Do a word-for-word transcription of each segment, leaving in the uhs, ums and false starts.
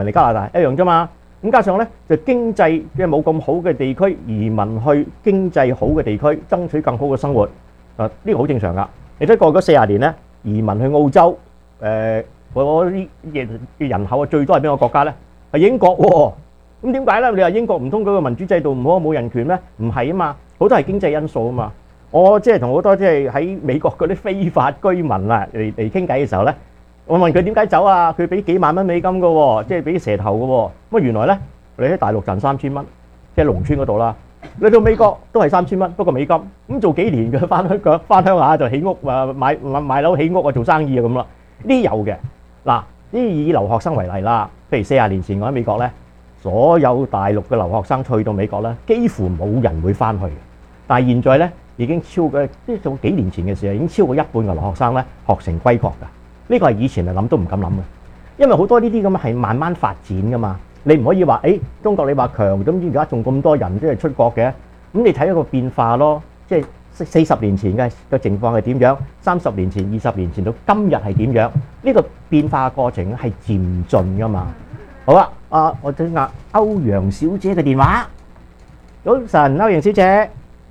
嚟加拿大一樣啫嘛。咁加上咧就經濟嘅冇咁好嘅地區移民去經濟好嘅地區，爭取更好嘅生活。啊，呢個好正常噶。你睇過嗰四十年咧，移民去澳洲，誒嗰啲嘅人口啊最多係邊個國家咧？係英國喎。咁點解咧？你話英國唔通嗰個民主制度唔好冇人權咩？唔係啊嘛，好多係經濟因素啊嘛。我即係同好多即係喺美國嗰啲非法居民啊嚟嚟傾偈嘅時候咧。我問佢點解走啊？佢俾幾萬蚊美金嘅喎，即係俾蛇頭嘅喎。咁啊原來咧，你喺大陸賺三千蚊，即係農村嗰度啦。你到美國都係三千蚊，不過美金。咁做幾年嘅翻鄉翻鄉下就起屋啊，買買樓起屋啊，做生意啊咁啦。呢啲有嘅。嗱，呢以留學生為例啦，譬如四十年前我喺美國咧，所有大陸嘅留學生去到美國咧，幾乎冇人會翻去。但係現在咧已經超過即係做幾年前嘅時候，已經超過一半嘅留學生咧學成歸國㗎。呢個係以前係諗都唔敢諗嘅，因為好多呢啲咁係慢慢發展噶嘛。你唔可以話誒中國你話強，咁而家仲咁多人即係出國嘅，咁你睇一個變化咯。即係四十年前嘅嘅情況係點樣，三十年前、二十年前到今日係點樣？呢個變化過程係漸進噶嘛。好啦，啊我聽下歐陽小姐嘅電話。早晨，歐陽小姐。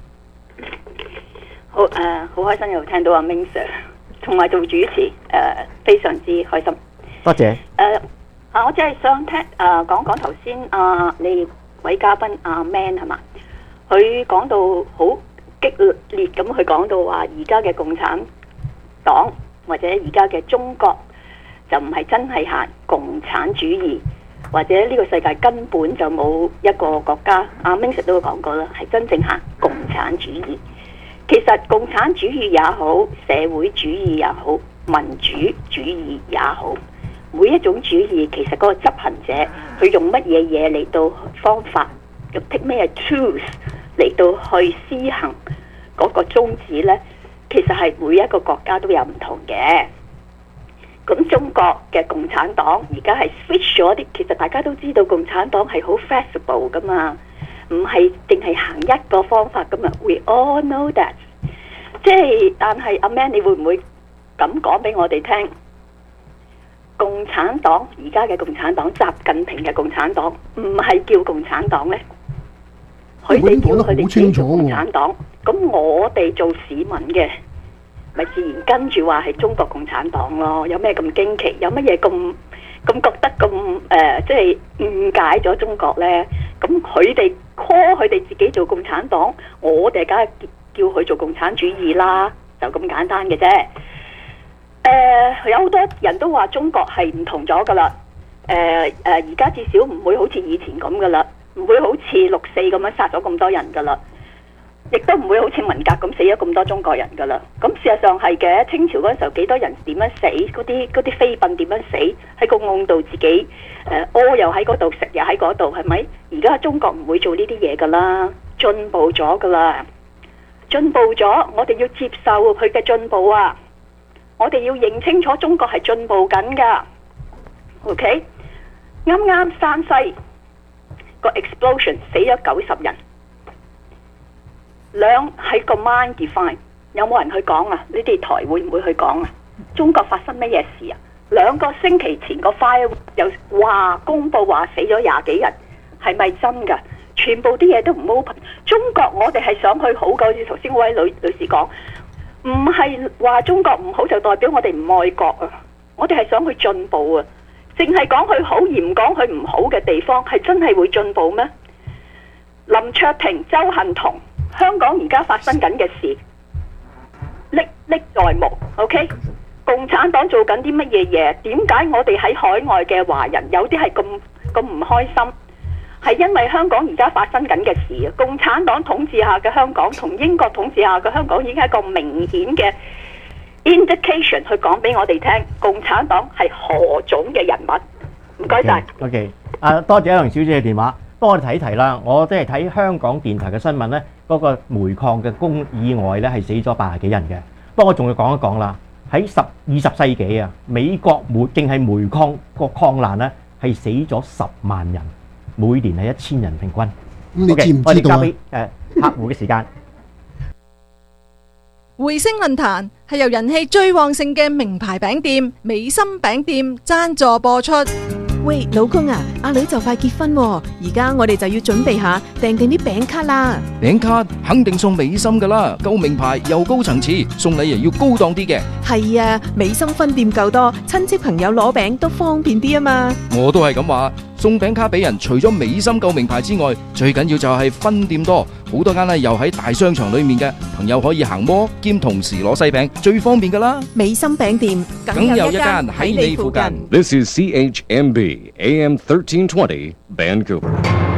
好誒，好開心又聽到阿 Ming Sir。同埋做主持，誒、呃、非常之開心。 多謝。 誒啊，我只係想聽誒、呃、講講頭先啊，你位嘉賓阿 Man 係嘛？佢講到好激烈咁，佢講到話而家嘅共產黨或者而家嘅中國就唔係真係行共產主義，或者呢個世界根本就冇一個國家。阿 Ming Sir 都講過啦，係真正行共產主義。其實共產主義也好，社會主義也好，民主主義也好，每一種主義其實嗰個執行者佢用乜嘢嘢嚟到方法，用 take 咩 tools 嚟到去施行嗰個宗旨呢？其實係每一個國家都有唔同嘅。咁中國嘅共產黨而家係 switch 咗啲，其實大家都知道共產黨係好 flexible 噶嘛。唔係定係行一個方法咁啊 ？We all know that。即係，但係阿 Man，你會唔會咁講俾我哋聽？共產黨而家嘅共產黨，習近平嘅共產黨，唔係叫共產黨呢？佢哋叫佢哋叫共產黨。咁我哋做市民嘅，咪自然跟住話係中國共產黨咯。有咩咁驚奇？有乜嘢咁咁覺得咁誒、呃？即係誤解咗中國呢？咁佢哋 call 佢哋自己做共產黨，我哋梗係叫佢做共產主義啦，就咁簡單嘅啫。誒、呃，有好多人都話中國係唔同咗噶啦。誒、呃、誒，而、呃、家至少唔會好似以前咁噶啦，唔會好似六四咁樣殺咗咁多人噶啦，亦都唔會好似文革咁死咗咁多中國人噶啦。咁事實上係嘅，清朝嗰陣時候幾多人點樣死？嗰啲嗰啲妃嬪點樣死？喺個甕度自己誒屙又喺嗰度，食又喺嗰度，係咪？而家中國唔會做呢啲嘢噶啦，進步咗噶啦，進步咗，我哋要接受佢嘅進步啊！我哋要認清楚中國係進步緊噶。OK， 啱啱山西個 explosion 死咗九十人，兩係個 mind define， 有冇人去講啊？你哋台會唔會去講啊？中國發生乜嘢事啊？兩個星期前個 file 又話公布話死咗廿幾人，係咪真噶？全部啲嘢都唔 open。中國我哋係想去好嘅，好似頭先嗰位女女士講，唔係話中國唔好就代表我哋唔愛國啊！我哋係想去進步啊！淨係講佢好而唔講佢唔好嘅地方，係真係會進步咩？林卓廷、周幸彤，香港而家發生緊嘅事歷歷在目。OK， 共產黨做緊啲乜嘢嘢？點解我哋喺海外嘅華人有啲係咁咁唔開心？係因為香港而家發生緊嘅事啊！共產黨統治下嘅香港同英國統治下嘅香港已經係一個明顯嘅 indication 去講俾我哋聽，共產黨係何種嘅人物？唔該晒。 OK， 啊多謝阿梁小姐嘅電話。不過我哋睇提啦，我都係睇香港電台嘅新聞咧，嗰個煤礦嘅工意外咧係死咗八十幾人嘅。不過我仲要講一講啦，喺十二十世紀啊，美國煤淨係煤礦個礦難咧係死咗十萬人，每年係一千人平均。 咁你知唔知道啊？ OK， 我哋交俾誒客戶嘅時間。 匯星論壇係由人氣最旺盛嘅名牌餅店美心餅店贊助播出。 喂，老公啊，阿女就快結婚喎，而家我哋就要準備下訂定啲餅卡啦。 餅卡肯定送美心噶啦，夠名牌又高層次，送禮又要高檔啲嘅。 係啊，美心分店夠多，親戚朋友攞餅都方便啲啊嘛。 我都係咁話，送餅卡俾人，除咗美心夠名牌之外，最緊要就係分店多，好多間咧又喺大商場裏面嘅，朋友可以行摩兼同時攞西餅，最方便噶啦。 美心餅店梗有一間喺你附近。 This is C H M B A M thirteen twenty Vancouver。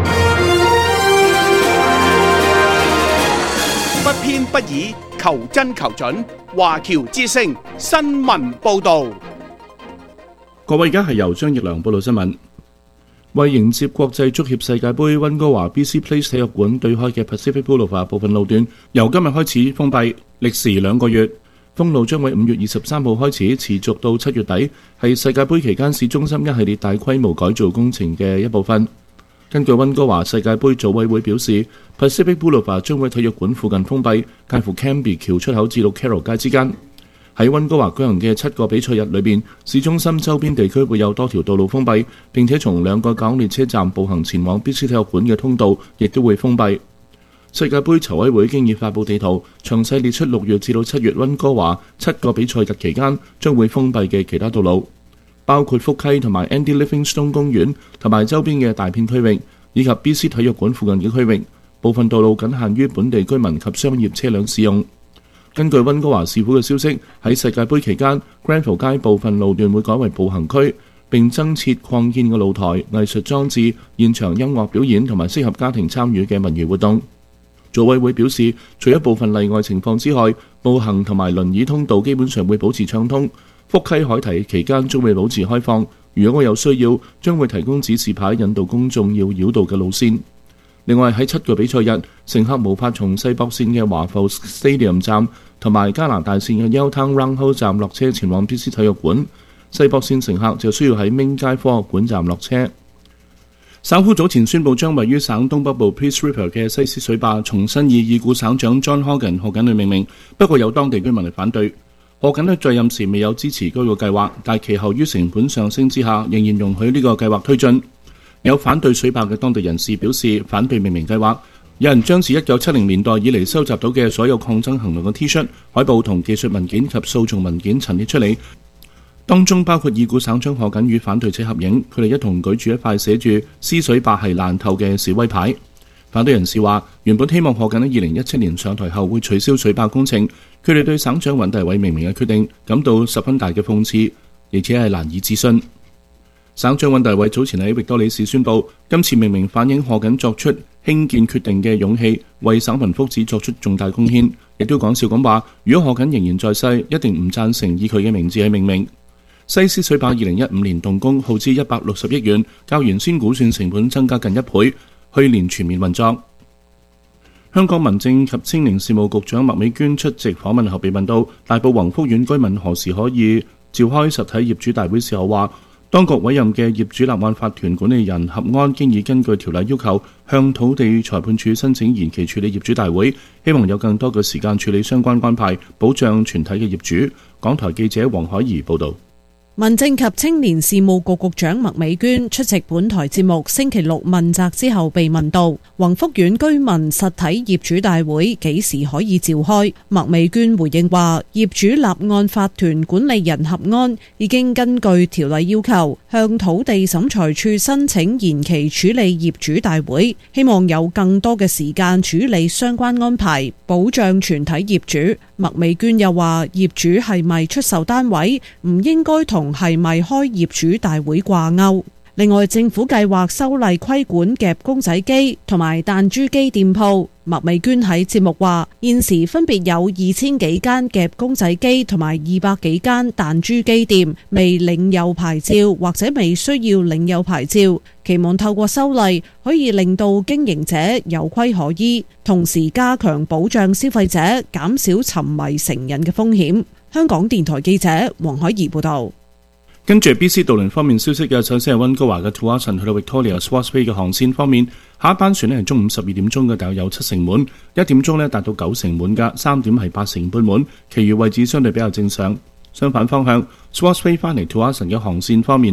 不偏不倚，求真求準。華僑之聲新聞報導。 各位，而家係由張奕良報道新聞。為迎接國際足協世界盃，溫哥華 B C Place 體育館對開嘅 Pacific Boulevard 部分路段由今日開始封閉，歷時兩個月。封路將會五月二十三號開始，持續到七月底，係世界盃期間市中心一系列大規模改造工程嘅一部分。根據溫哥華世界盃組委會表示， Pacific Boulevard 將會喺體育館附近封閉，介乎 Cambie 橋出口至到 Carroll 街之間。喺溫哥華舉行嘅七個比賽日裏邊，市中心周邊地區會有多條道路封閉，並且從兩個港列車站步行前往 B C 體育館嘅通道亦都會封閉。世界盃籌委會經已發布地圖，詳細列出六月至到七月溫哥華七個比賽日期間將會封閉嘅其他道路，包括福溪同埋 Andy Livingstone 公園同埋周邊嘅大片區域，以及 B C 體育館附近嘅區域。部分道路僅限於本地居民及商業車輛使用。根據溫哥華市府嘅消息，喺世界盃期間 Granville 街部分路段會改為步行區，並增設擴建嘅露台、藝術裝置、現場音樂表演同埋適合家庭參與嘅文娛活動。組委會表示，除咗部分例外情況之外，步行同埋輪椅通道基本上會保持暢通。福溪海堤期間將會保持開放，如果有需要，將會提供指示牌引導公眾要繞道嘅路線。另外喺七個比賽日，乘客無法從西北線嘅華埠 Stadium 站同埋加拿大線嘅 Yaletown Roundhouse 站落車前往 B C 體育館，西北線乘客就需要喺明街科學館站落車。省府早前宣布將位於省東北部 Peace River 嘅西施水壩重新以已故省長 John Horgan 賀錦麗命名，不過有當地居民嚟反對。賀錦麗在任時未有支持該個計劃，但其後於成本上升之下，仍然容許呢個計劃推進。有反對水壩嘅當地人士表示反對命名計劃，有人將自一九七零年代以嚟收集到嘅所有抗爭行動嘅 T 恤、海報同技術文件及訴訟文件陳列出嚟，當中包括已故省長賀錦與反對者合影，佢哋一同舉住一塊寫住施水壩係爛透嘅示威牌。反對人士話，原本希望賀錦喺二零一七年上台後會取消水壩工程，佢哋對省長尹大偉命名嘅決定感到十分大嘅諷刺，而且係難以置信。省長尹大偉早前喺域多利市宣布，今次命名反映賀錦作出興建決定嘅勇氣，為省民福祉作出重大貢獻。亦都講笑咁話，如果賀錦仍然在世，一定唔贊成以佢嘅名字去命名。西施水壩二零一五年動工，耗資一百六十億元，較原先估算成本增加近一倍。去年全面運作。香港民政及青年事務局長麥美娟出席訪問後被問到大埔宏福苑居民何時可以召開實體業主大會時候，話當局委任嘅業主立案法團管理人合安經已根據條例要求向土地裁判處申請延期處理業主大會，希望有更多嘅時間處理相關安排，保障全體嘅業主。港台記者黃海怡報導。 民政及青年事務局局長麥美娟出席本台節目星期六問責之後被問到宏福苑居民實體業主大會幾時可以召開，麥美娟回應話，業主立案法團管理人合安已經根據條例要求向土地審裁處申請延期處理業主大會，希望有更多嘅時間處理相關安排，保障全體業主。麥美娟又話，業主係咪出售單位唔應該同係咪開業主大會掛鈎。另外，政府計劃修例規管夾公仔機同埋彈珠機店鋪。麥美娟喺節目話，現時分別有二千幾間夾公仔機同埋二百幾間彈珠機店未領有牌照或者未需要領有牌照，期望透過修例可以令到經營者有規可依，同時加強保障消費者，減少沉迷成癮嘅風險。香港電台記者黃海怡報道。 跟住 B C 渡輪方面消息嘅，首先係溫哥華嘅 Tsawwassen 去到 Victoria Swartz Bay 嘅航線方面，下一班船咧係中午十二點鐘嘅，大約有七成滿；一點鐘咧達到九成滿㗎，三點係八成半滿，其餘位置相對比較正常。相反方向 Swartz Bay 翻嚟 Tsawwassen 嘅航線方面啦，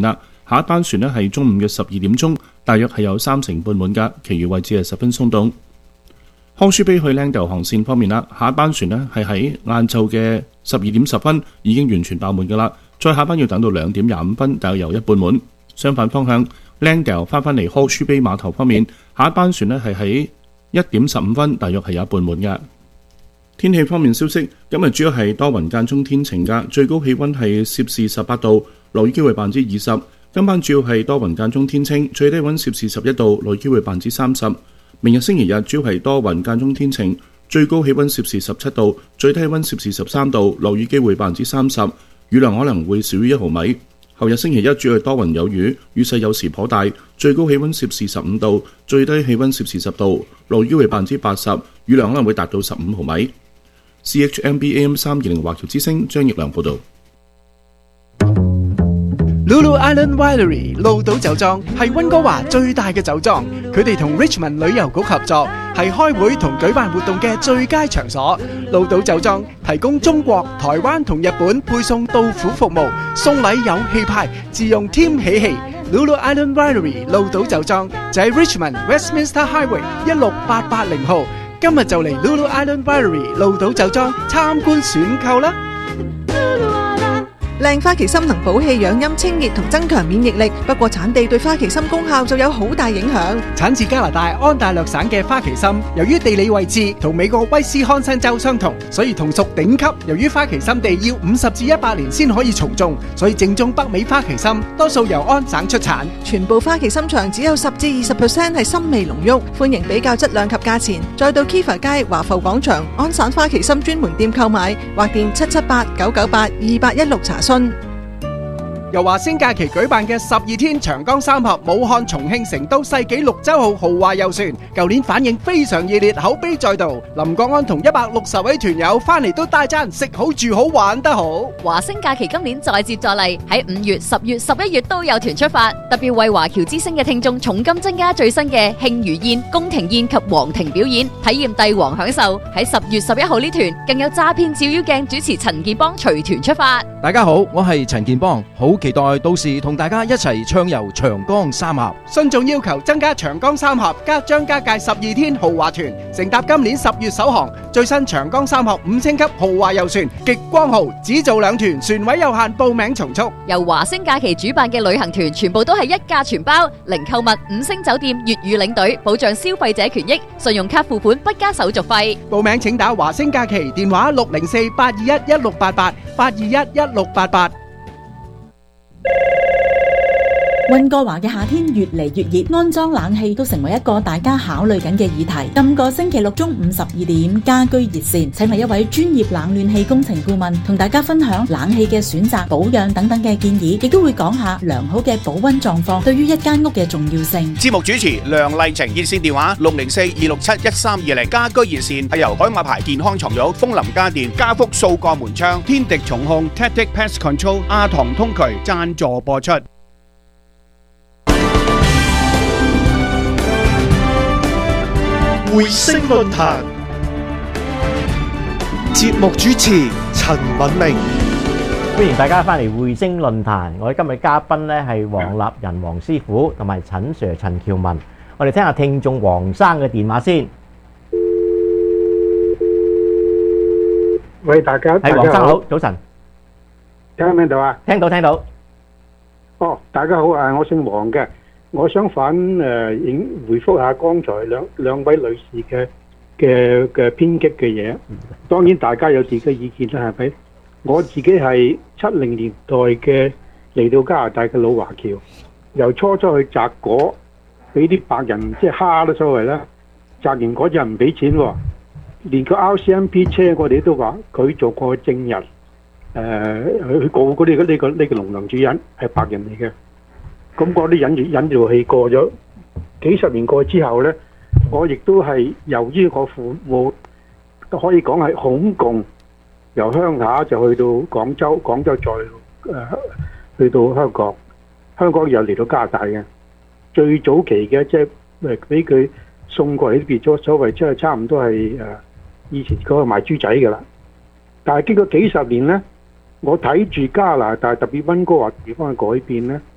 下一班船呢係中午嘅十二點鐘，大約係有三成半滿㗎，其餘位置係十分鬆動。康舒卑去Langdale航線方面啦，下一班船呢係喺晏晝嘅十二點十分已經完全爆滿㗎啦，再下班要等到兩點廿五分，大約有一半滿。相反方向，Langdale 翻返嚟康舒卑碼頭方面，下一班船呢係喺一點十五分，大約係有一半滿㗎。天氣方面消息，今日主要係多雲間中天晴㗎，最高氣溫係攝氏十八度，落雨機會百分之二十。今晚主要係多雲間中天晴，最低溫攝氏十一度，落雨機會百分之三十。明日星期日主要係多雲間中天晴，最高氣溫攝氏十七度，最低溫攝氏十三度，落雨機會百分之三十，雨量可能會少於一毫米。後日星期一主要係多雲有雨，雨勢有時頗大，最高氣溫攝氏十五度，最低氣溫攝氏十度，落雨機會百分之八十，雨量可能會達到十五毫米。C H M B A M 三二零華僑之聲張奕良報導。 Lulu Island Winery 鹿島酒莊係溫哥華最大嘅酒莊，佢哋同 Richmond 旅遊局合作，係開會同舉辦活動嘅最佳場所。鹿島酒莊提供中國、台灣同日本配送到府服務，送禮有氣派，自用添喜氣。Lulu Island Winery 鹿島酒莊就喺 Richmond Westminster Highway 一六八八零號，今日就嚟 Lulu Island Winery 鹿島酒莊參觀選購啦！ 靚花旗參能補氣養陰清熱同增強免疫力，不過產地對花旗參功效就有好大影響。 產自加拿大安大略省嘅花旗參，由於地理位置同美國威斯康辛州相同，所以同屬頂級。由於花旗參地要五十至一百年先可以重種，所以正宗北美花旗參多數由安省出產。 全部花旗參場只有十至二十 percent 係參味濃郁，歡迎比較質量及價錢。再到 Kiva 街華埠廣場安省花旗參專門店購買，或電七七八九九八二八一六查詢。 由華星假期舉辦嘅十二天長江三峽武漢、重慶、成都世紀綠洲號豪華遊船，舊年反應非常熱烈，口碑再度。林國安同一百六十位團友翻嚟都大讚食好住好玩得好。 華星假期今年再接再厲，喺五月、十月、十一月都有團出發，特別為華僑之星嘅聽眾重金增加最新嘅慶餘宴、宮廷宴及皇庭表演，體驗帝王享受。喺十月十一號呢團更有詐騙照妖鏡主持陳建邦隨團出發。 大家好，我係陳建邦，好期待到時同大家一齊暢遊長江三峽。 信眾要求增加長江三峽加張家界十二天豪華團，乘搭今年十月首航最新長江三峽五星級豪華遊船極光號，只做兩團，船位有限，報名從速。 由華星假期主辦嘅旅行團全部都係一價全包，零購物、五星酒店、粵語領隊，保障消費者權益，信用卡付款不加手續費。 報名請打華星假期電話六零四八二一一六八八八二一一六八八。 溫哥華嘅夏天越嚟越熱，安裝冷氣都成為一個大家考慮緊嘅議題。今個星期六中午十二點，家居熱線請嚟一位專業冷暖氣工程顧問，同大家分享冷氣嘅選擇、保養等等嘅建議，亦都會講下良好嘅保溫狀況對於一間屋嘅重要性。 節目主持梁麗晴，熱線電話六零四二六七一三二零。家居熱線係由海馬牌健康床褥、楓林家電、家福數個門窗、天敵重控、Tactic Pest Control、亞堂通渠贊助播出。 匯星論壇節目主持陳敏明， 歡迎大家翻嚟匯星論壇。我哋今日嘉賓咧係黃立仁黃師傅同埋陳 Sir 陳喬文。我哋聽下聽眾黃生嘅電話先。 喂，大家， 係黃生好，早晨。 聽唔聽到啊？ 聽到聽到。 哦，大家好啊，我姓黃嘅。我想反誒應回覆下剛才兩兩位女士嘅嘅嘅偏激嘅嘢。當然大家有自己嘅意見啦，係咪？我自己係七零年代嘅嚟到加拿大嘅老華僑，由初初去摘果，俾啲白人即係蝦都所謂啦。摘完果就唔俾錢喎，連個 R C M P 車我哋都話佢做過證人，誒去告嗰啲呢個呢個農場主人係白人嚟嘅。咁嗰啲忍住忍住氣過咗幾十年過之後呢，我亦都係由於我父母可以講係恐共，由鄉下就去到廣州，廣州再誒、呃、去到香港，香港又嚟到加拿大嘅。最早期嘅即係誒俾佢送過嚟變咗所謂即係差唔多係誒、呃、以前嗰個賣豬仔㗎啦。但係經過幾十年呢，我睇住加拿大特別溫哥華地方嘅改變呢。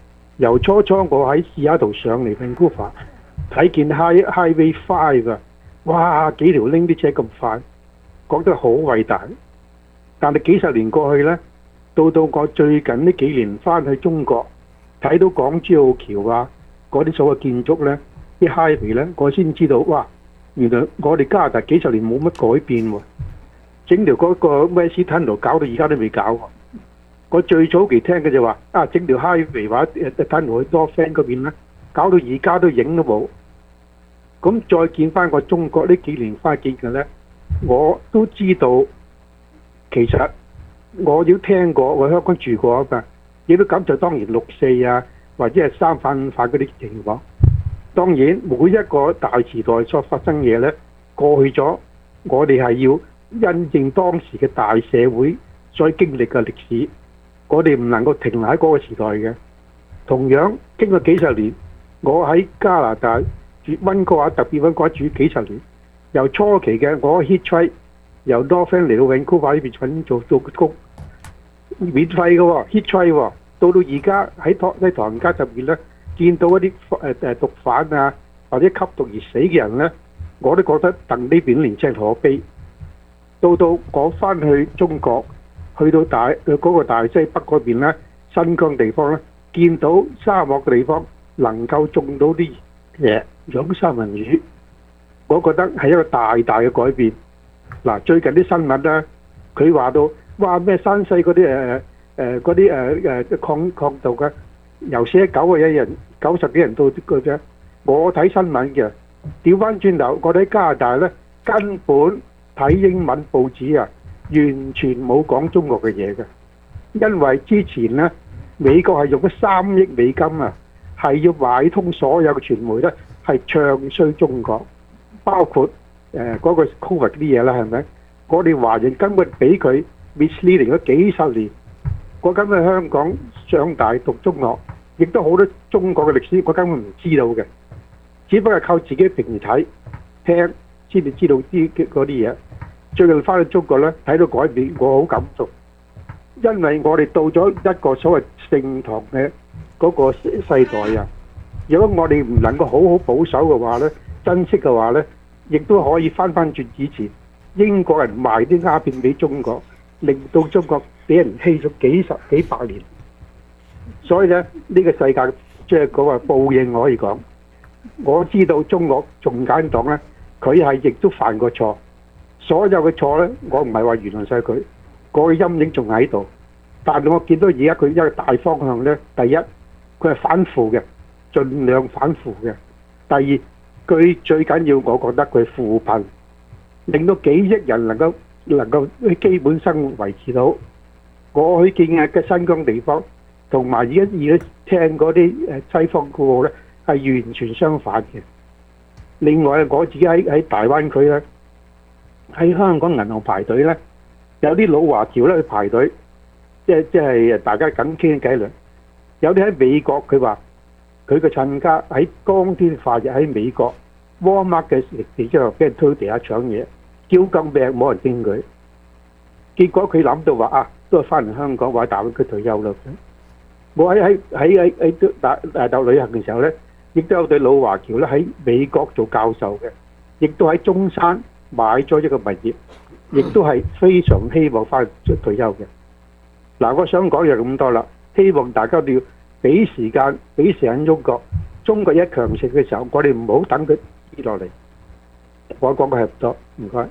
由初初我喺西雅圖上嚟溫哥華，睇見 High Highway Five 啊，哇幾條 link 啲車咁快，覺得好偉大。但係幾十年過去呢，到到我最近呢幾年翻去中國，睇到港珠澳橋啊，嗰啲所謂建築呢，啲 highway 呢，我先知道哇，原來我哋加拿大幾十年冇乜改變喎。整條嗰個 West Tunnel 搞到而家都未搞喎。我最早期聽嘅就話啊，整條 highway 話誒 Tunnel 去多 friend 嗰邊呢，搞到而家都影都冇。咁再見翻我中國呢幾年翻見嘅呢，我都知道其實我要聽過，我喺香港住過啊嘛，亦都感受當然六四啊，或者係三反五反嗰啲情況。當然每一個大時代所發生嘢呢，過去咗，我哋係要因應當時嘅大社會所經歷嘅歷史，我哋唔能夠停留喺嗰個時代嘅。同樣經過幾十年，我喺加拿大住溫哥華，特別溫哥華住幾十年，由初期嘅我 hitchhike 由 Northland 嚟到溫哥華呢邊揾做做工，免費嘅喎 hitchhike 喎，到到而家喺唐喺唐人街入面咧，見到一啲誒誒毒販啊或者吸毒而死嘅人咧，我都覺得戥呢邊年青可悲。到到我翻去中國，去到大嗰、嗰個大西北嗰邊咧，新疆地方咧，見到沙漠嘅地方能夠種到啲嘢養三文魚，我覺得係一個大大嘅改變。嗱，最近啲新聞咧，佢話到哇咩山西嗰啲誒誒嗰啲誒誒抗抗毒嘅，由四十九個一人九十幾人到個啫。我睇新聞嘅，調翻轉頭，我哋喺加拿大咧根本睇英文報紙啊，完全冇講中國嘅嘢嘅，因為之前咧美國係用咗三億美金啊，係要買通所有嘅傳媒咧，係唱衰中國，包括誒嗰、呃那個 Covid 啲嘢啦，係咪？我哋華人根本俾佢 misleading 咗幾十年。我根本喺香港上大讀中學，亦都好多中國嘅歷史，我根本唔知道嘅，只不過靠自己平時睇聽先至知道啲嗰啲嘢。最近翻去中國咧，睇到改變，我好感動，因為我哋到咗一個所謂盛唐嘅嗰個世代啊。如果我哋唔能夠好好保守嘅話咧，珍惜嘅話咧，亦都可以翻翻轉以前英國人賣啲鴉片俾中國，令到中國俾人欺咗幾十幾百年。所以咧，呢個世界即係嗰個報應，我可以講。我知道中國共產黨咧，佢係亦都犯過錯。所有嘅錯咧，我唔係話原諒晒佢，嗰個陰影仲喺度。但係我見到而家佢一個大方向咧，第一佢係反腐嘅，盡量反腐嘅。第二佢最緊要，我覺得佢係扶貧，令到幾億人能夠能夠基本生活維持到。我去見嘅新疆地方，同埋而家而家聽嗰啲誒西方故事咧，係完全相反嘅。另外我自己喺喺大灣區咧，喺香港銀行排隊咧，有啲老華僑咧去排隊，即係即係大家緊傾偈啦。有啲喺美國，佢話佢個親家喺光天化日喺美國 Walmart 嘅地之後俾人推地下搶嘢，叫咁命冇人應佢。結果佢諗到話啊，都係翻嚟香港或者大灣區退休啦。我喺喺喺喺喺大大陸旅行嘅時候咧，亦都有對老華僑咧喺美國做教授嘅，亦都喺中山買咗一個物業，亦都係非常希望翻去退休嘅。嗱，我想講就咁多啦，希望大家都要俾時間，俾時間中國。中國一強盛嘅時候，我哋唔好等佢跌落嚟。我講嘅係唔多，唔該。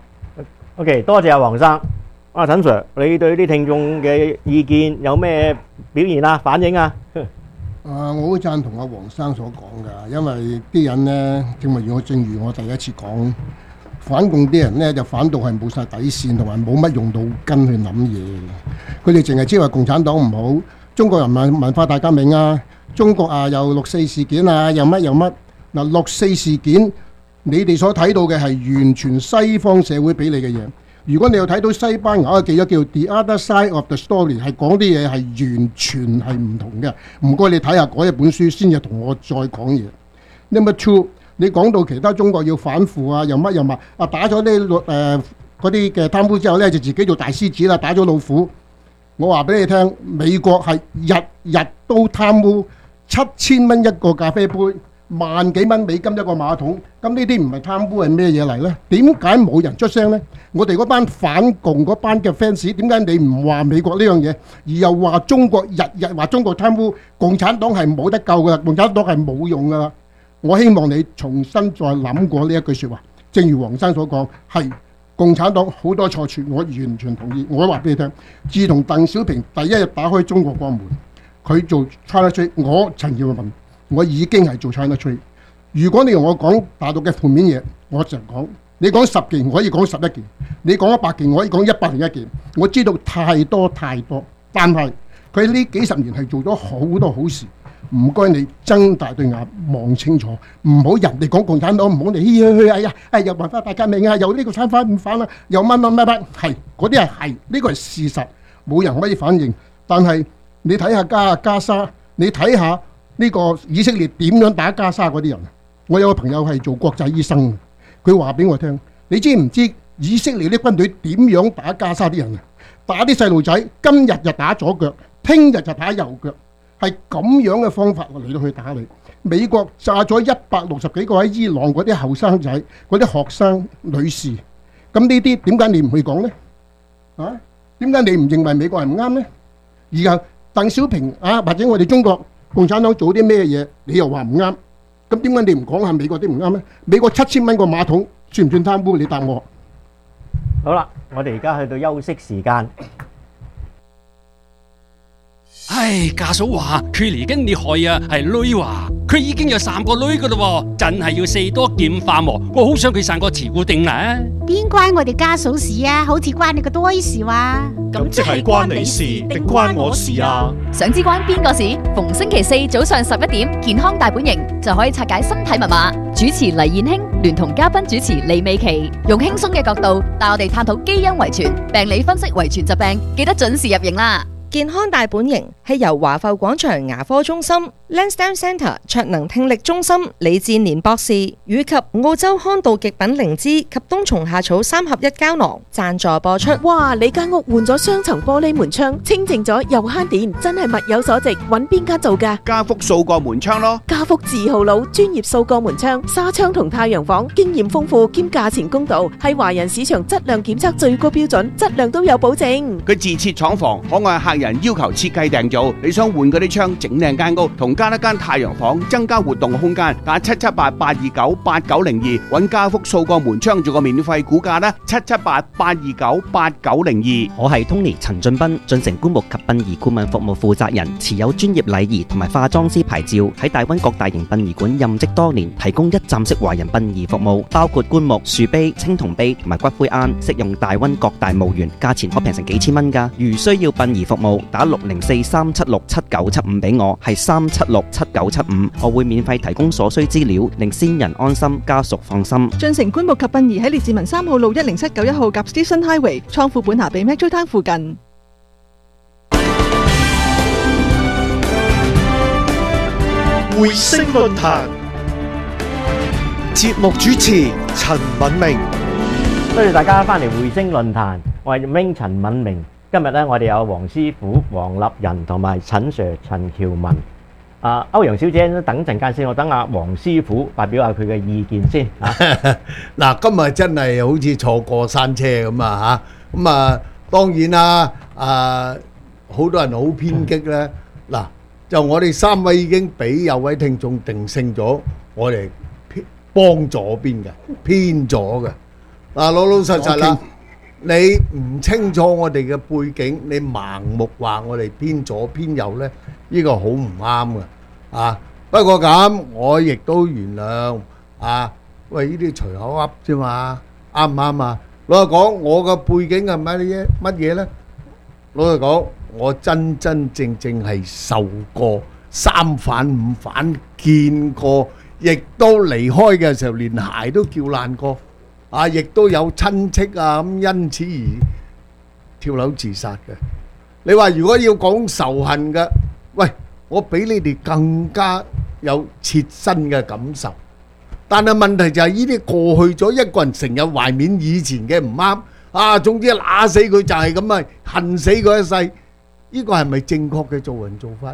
OK， 多謝阿黃生。阿陳 Sir， 你對啲聽眾嘅意見有咩表現啊、反應啊？ 啊，我好贊同阿黃生所講㗎，因為啲人呢，正如我正如我第一次講，反共啲人呢就反到係冇晒底線，同埋冇乜用腦筋去諗嘢。佢哋淨係知話共產黨唔好，中國人民文化大革命啊，中國啊又六四事件啊，又乜又乜。嗱，六四事件你哋所睇到嘅係完全西方社會俾你嘅嘢。如果你又睇到西班牙嘅記咗叫 The Other Side of the Story， 係講啲嘢係完全係唔同嘅。唔該你睇下嗰一本書先至同我再講嘢。Number two， 你講到其他中國要反腐啊，又乜又乜啊，打咗啲誒嗰啲嘅貪污之後呢，就自己做大獅子啦，打咗老虎。我話俾你聽，美國係日日都貪污， 七千蚊一個咖啡杯，萬幾蚊美金一個馬桶，咁呢啲唔係貪污係咩嘢嚟呢？點解冇人出聲呢？我哋嗰班反共嗰班嘅 fans， 點解你唔話美國呢樣嘢，而又話中國日日話中國貪污，共產黨係冇得救噶啦，共產黨係冇用噶啦。我希望你重新再諗過呢一句説話。正如黃生所講，係共產黨好多錯處，我完全同意。我話俾你聽，自從鄧小平第一日打開中國國門，佢做 China Trade， 我陳耀文我已經係做 China Trade。如果你同我講大陸嘅負面嘢，我就講你講十件，我可以講十一件；你講一百件，我可以講一百零一件。我知道太多太多，但係佢呢幾十年係做咗好多好事。唔該你睜大對眼望清楚，唔好人哋講共產黨，唔好你嘻嘻嘻，哎呀，哎又文化大革命啊，又呢個餐反唔反啊，又乜乜乜乜，係嗰啲係係呢個係事實，冇人可以反應。但係你睇下加加沙，你睇下呢個以色列點樣打加沙嗰啲人。我有個朋友係做國際醫生，佢話俾我聽，你知唔知以色列啲軍隊點樣打加沙啲人啊？打啲細路仔，今日就打左腳，聽日就打右腳。係咁樣嘅方法嚟到去打你。美國炸咗一百六十幾個喺伊朗嗰啲後生仔、嗰啲學生女士，咁呢啲點解你唔去講呢？啊，點解你唔認為美國係唔啱呢？而家鄧小平啊，或者我哋中國共產黨做啲咩嘢，你又話唔啱？咁點解你唔講下美國啲唔啱呢？美國七千蚊個馬桶算唔算貪污？你答我。 好啦，我哋而家去到休息時間。 唉，家嫂話佢嚟緊你害啊，係女話佢已經有三個女噶啦，真係要四多劍化喎。我好想佢生個慈固定啦。 邊關我哋家嫂事啊？好似關你個多事話。 咁即係關你事定關我事啊？ 想知關邊個事？逢星期四早上十一點，健康大本營就可以拆解身體密碼。主持黎燕卿聯同嘉賓主持李美琪，用輕鬆嘅角度帶我哋探討基因遺傳、病理分析遺傳疾病，記得準時入營啦。 健康大本營係由華埠廣場牙科中心、Lansdowne Centre 卓能聽力中心李志年博士以及澳洲康道極品靈芝及冬蟲夏草三合一膠囊贊助播出。 哇！你間屋換咗雙層玻璃門窗，清淨咗又慳電，真係物有所值。揾邊間做㗎？ 家福數個門窗咯。 家福字號佬，專業數個門窗、紗窗同太陽房，經驗豐富兼價錢公道，係華人市場質量檢測最高標準，質量都有保證。 佢自設廠房，可愛客人要求設計訂造，你想換嗰啲窗整靚間屋，同加一間太陽房，增加活動空間，打七七八八二九八九零二，揾家福數個門窗做個免費估價啦，七七八八二九八九零二。 我係 Tony 陳俊斌，進城棺木及殯儀顧問服務負責人，持有專業禮儀同埋化妝師牌照，喺大溫各大型殯儀館任職多年，提供一站式華人殯儀服務，包括棺木、樹碑、青銅碑同埋骨灰龕，適用大溫各大墓園，價錢可平成幾千蚊㗎。如需要殯儀服務，打六零四三七六七九七五俾我，係三七六七九七五，我會免費提供所需資料，令先人安心，家屬放心。 進城棺木及殯儀喺列治文三號路一零七九一號及 Station Highway 倉庫本下比 Metro Town 附近。 回聲論壇節目主持陳敏明， 多謝大家翻嚟回聲論壇，我係 Wing 陳敏明。今日咧，我哋有黃師傅、黃立仁同埋陳 Sir 陳喬文。啊，歐陽小姐，等陣間先，我等阿黃師傅發表下佢嘅意見先嚇。 嗱，今日真係好似坐過山車咁啊嚇！咁啊，當然啦，啊，好多人好偏激咧。嗱，就我哋三位已經俾有位聽眾定性咗，我哋偏幫左邊嘅，偏左嘅。嗱，老老實實啦。你唔清楚我哋嘅背景，你盲目話我哋偏左偏右呢，呢個好唔啱嘅啊！不過咁，我亦都原諒啊。喂，呢啲隨口噏啫嘛，啱唔啱啊？老實講，我嘅背景係乜嘢乜嘢呢？老實講，我真真正正係受過三反五反，見過，亦都離開嘅時候連鞋都叫爛過。啊！亦都有親戚啊，咁因此而跳樓自殺嘅。你話如果要講仇恨嘅，喂，我比你哋更加有切身嘅感受。但係問題就係呢啲過去咗，一個人成日懷緬以前嘅唔啱啊，總之揦死佢就係咁啊，恨死佢一世。呢個係咪正確嘅做人做法呢？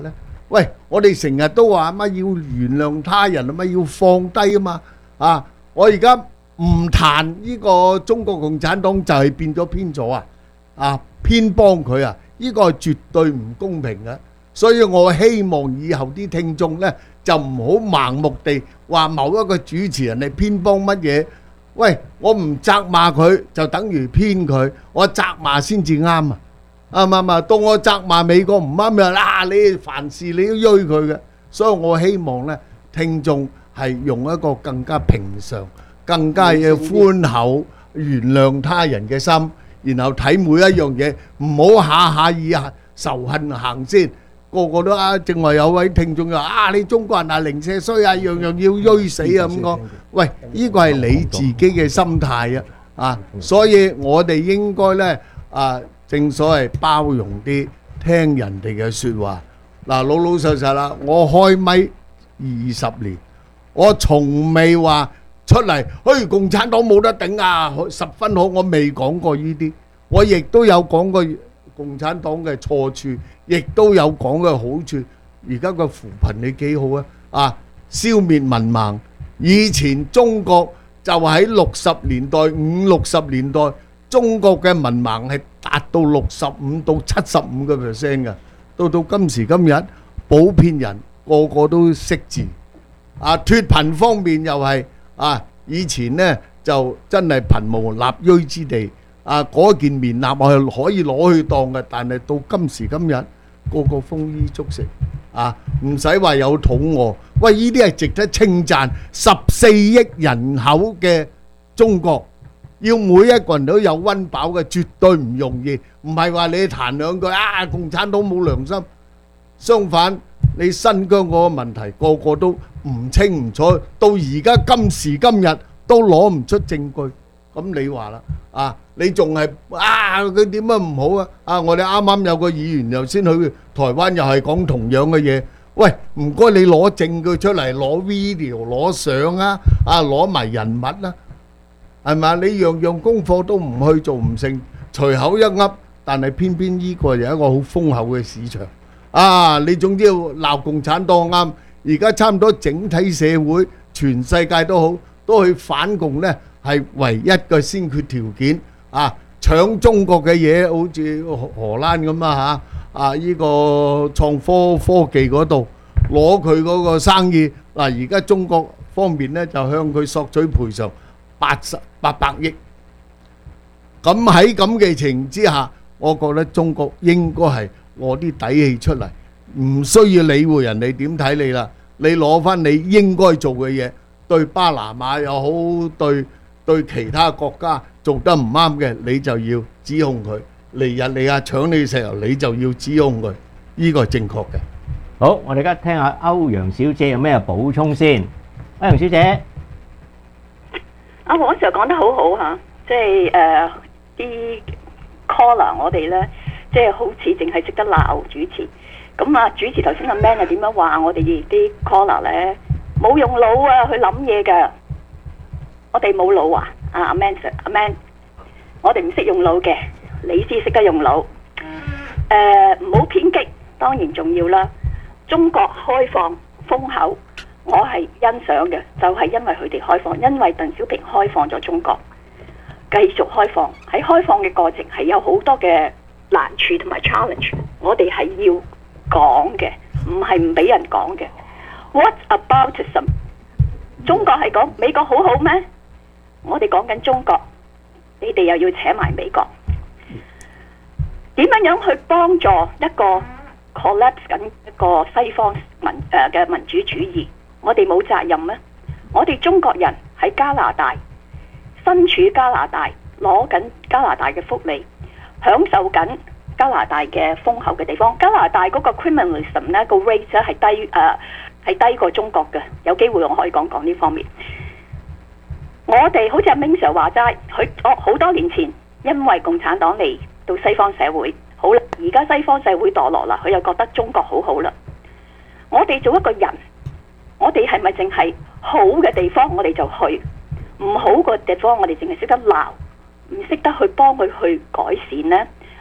喂，我哋成日都話乜要原諒他人啊，乜要放低啊嘛。啊，我而家唔彈呢個中國共產黨就係變咗偏左啊，啊偏幫佢啊，呢個係絕對唔公平嘅。所以我希望以後啲聽眾呢，就唔好盲目地話某一個主持人係偏幫乜嘢。喂，我唔責罵佢就等於偏佢，我責罵先至啱啊！啱唔啱啊？到我責罵美國唔啱嘅啦，你凡事你都追佢嘅。所以我希望呢，聽眾係用一個更加平常、更加嘅寬厚、原諒他人嘅心，然後睇每一樣嘢，唔好下下以仇恨行先。個個都啊，正話有位聽眾就啊，你中國人啊零舍衰啊，樣樣要鋥死啊咁講。喂，呢個係你自己嘅心態啊，啊，所以我哋應該呢，啊，正所謂包容啲，聽人哋嘅説話。嗱，老老實實啦，我開咪二十年，我從未話出嚟，嘿，共產黨冇得頂啊，十分好，我未講過呢啲，我亦都有講過共產黨嘅錯處，亦都有講嘅好處。而家個扶貧你幾好啊？啊，消滅文盲。以前中國就喺六十年代、五六十年代，中國嘅文盲係達到六十五到七十五個 percent 嘅。到到今時今日，普遍人個個都識字。啊，脫貧方面又係啊，以前呢就真係貧無立錐之地。啊！嗰件棉衲我係可以攞去當嘅，但係到今時今日，個個豐衣足食，啊，唔使話有肚餓。喂，呢啲係值得稱讚。十四億人口嘅中國，要每一個人都有溫飽嘅，絕對唔容易。唔係話你彈兩句啊，共產黨冇良心。相反，你新疆嗰個問題，個個都唔清唔楚，到而家今時今日都攞唔出證據。咁你話啦，啊，你仲係啊佢點解唔好啊？啊，我哋啱啱有個議員又先去台灣，又係講同樣嘅嘢。喂，唔該你攞證據出嚟，攞 video 攞相啊，啊攞埋人物啦，係咪啊？你樣樣功課都唔去做唔成，隨口一噏，但係偏偏呢個有一個好豐厚嘅市場。啊，你總之要鬧共產黨啱，而家差唔多整體社會，全世界都好，都去反共呢。係唯一嘅先決條件啊！搶中國嘅嘢，好似荷蘭咁啊嚇啊！呢個創科科技嗰度攞佢嗰個生意嗱，而家中國方面咧就向佢索取賠償八十八百億。咁喺咁嘅情形之下，我覺得中國應該係攞啲底氣出嚟，唔需要理會人哋點睇你啦。你攞翻你應該做嘅嘢，對巴拿馬又好，對。對其他國家做得唔啱嘅，你就要指控佢；嚟日嚟啊搶你石油，你就要指控佢。呢個係正確嘅。 好，我哋而家聽下歐陽小姐有咩補充先。歐陽小姐， 阿黃 Sir 講得好好嚇，即係誒啲 caller 我哋咧，即係好似淨係識得鬧主持。咁啊，主持頭先阿 Man 係點樣話我哋啲 caller 咧冇用腦啊去諗嘢㗎？我哋冇腦啊！阿阿 Man Sir，阿 Man，我哋唔識用腦嘅，你先識得用腦。誒，唔好偏激，當然重要啦。中國開放豐厚，我係欣賞嘅，就係因為佢哋開放，因為鄧小平開放咗中國，繼續開放。喺開放嘅過程係有好多嘅難處同埋 challenge，我哋係要講嘅，唔係唔俾人講嘅。What aboutism？ 中國係講美國好好咩？我哋講緊中國，你哋又要扯埋美國，點樣樣去幫助一個 collapse 緊一個西方民誒嘅、呃、民主主義？我哋冇責任咩？我哋中國人喺加拿大，身處加拿大，攞緊加拿大嘅福利，享受緊加拿大嘅豐厚嘅地方。加拿大嗰個 criminalism 呢個 rate 咧係低誒。呃係低過中國嘅，有機會我可以講講呢方面。我哋好似阿 Ming Sir 話齋，佢我好多年前因為共產黨嚟到西方社會，好啦，而家西方社會墮落啦，佢又覺得中國好好啦。我哋做一個人，我哋係咪淨係好嘅地方我哋就去，唔好嘅地方我哋淨係識得鬧，唔識得去幫佢去改善呢？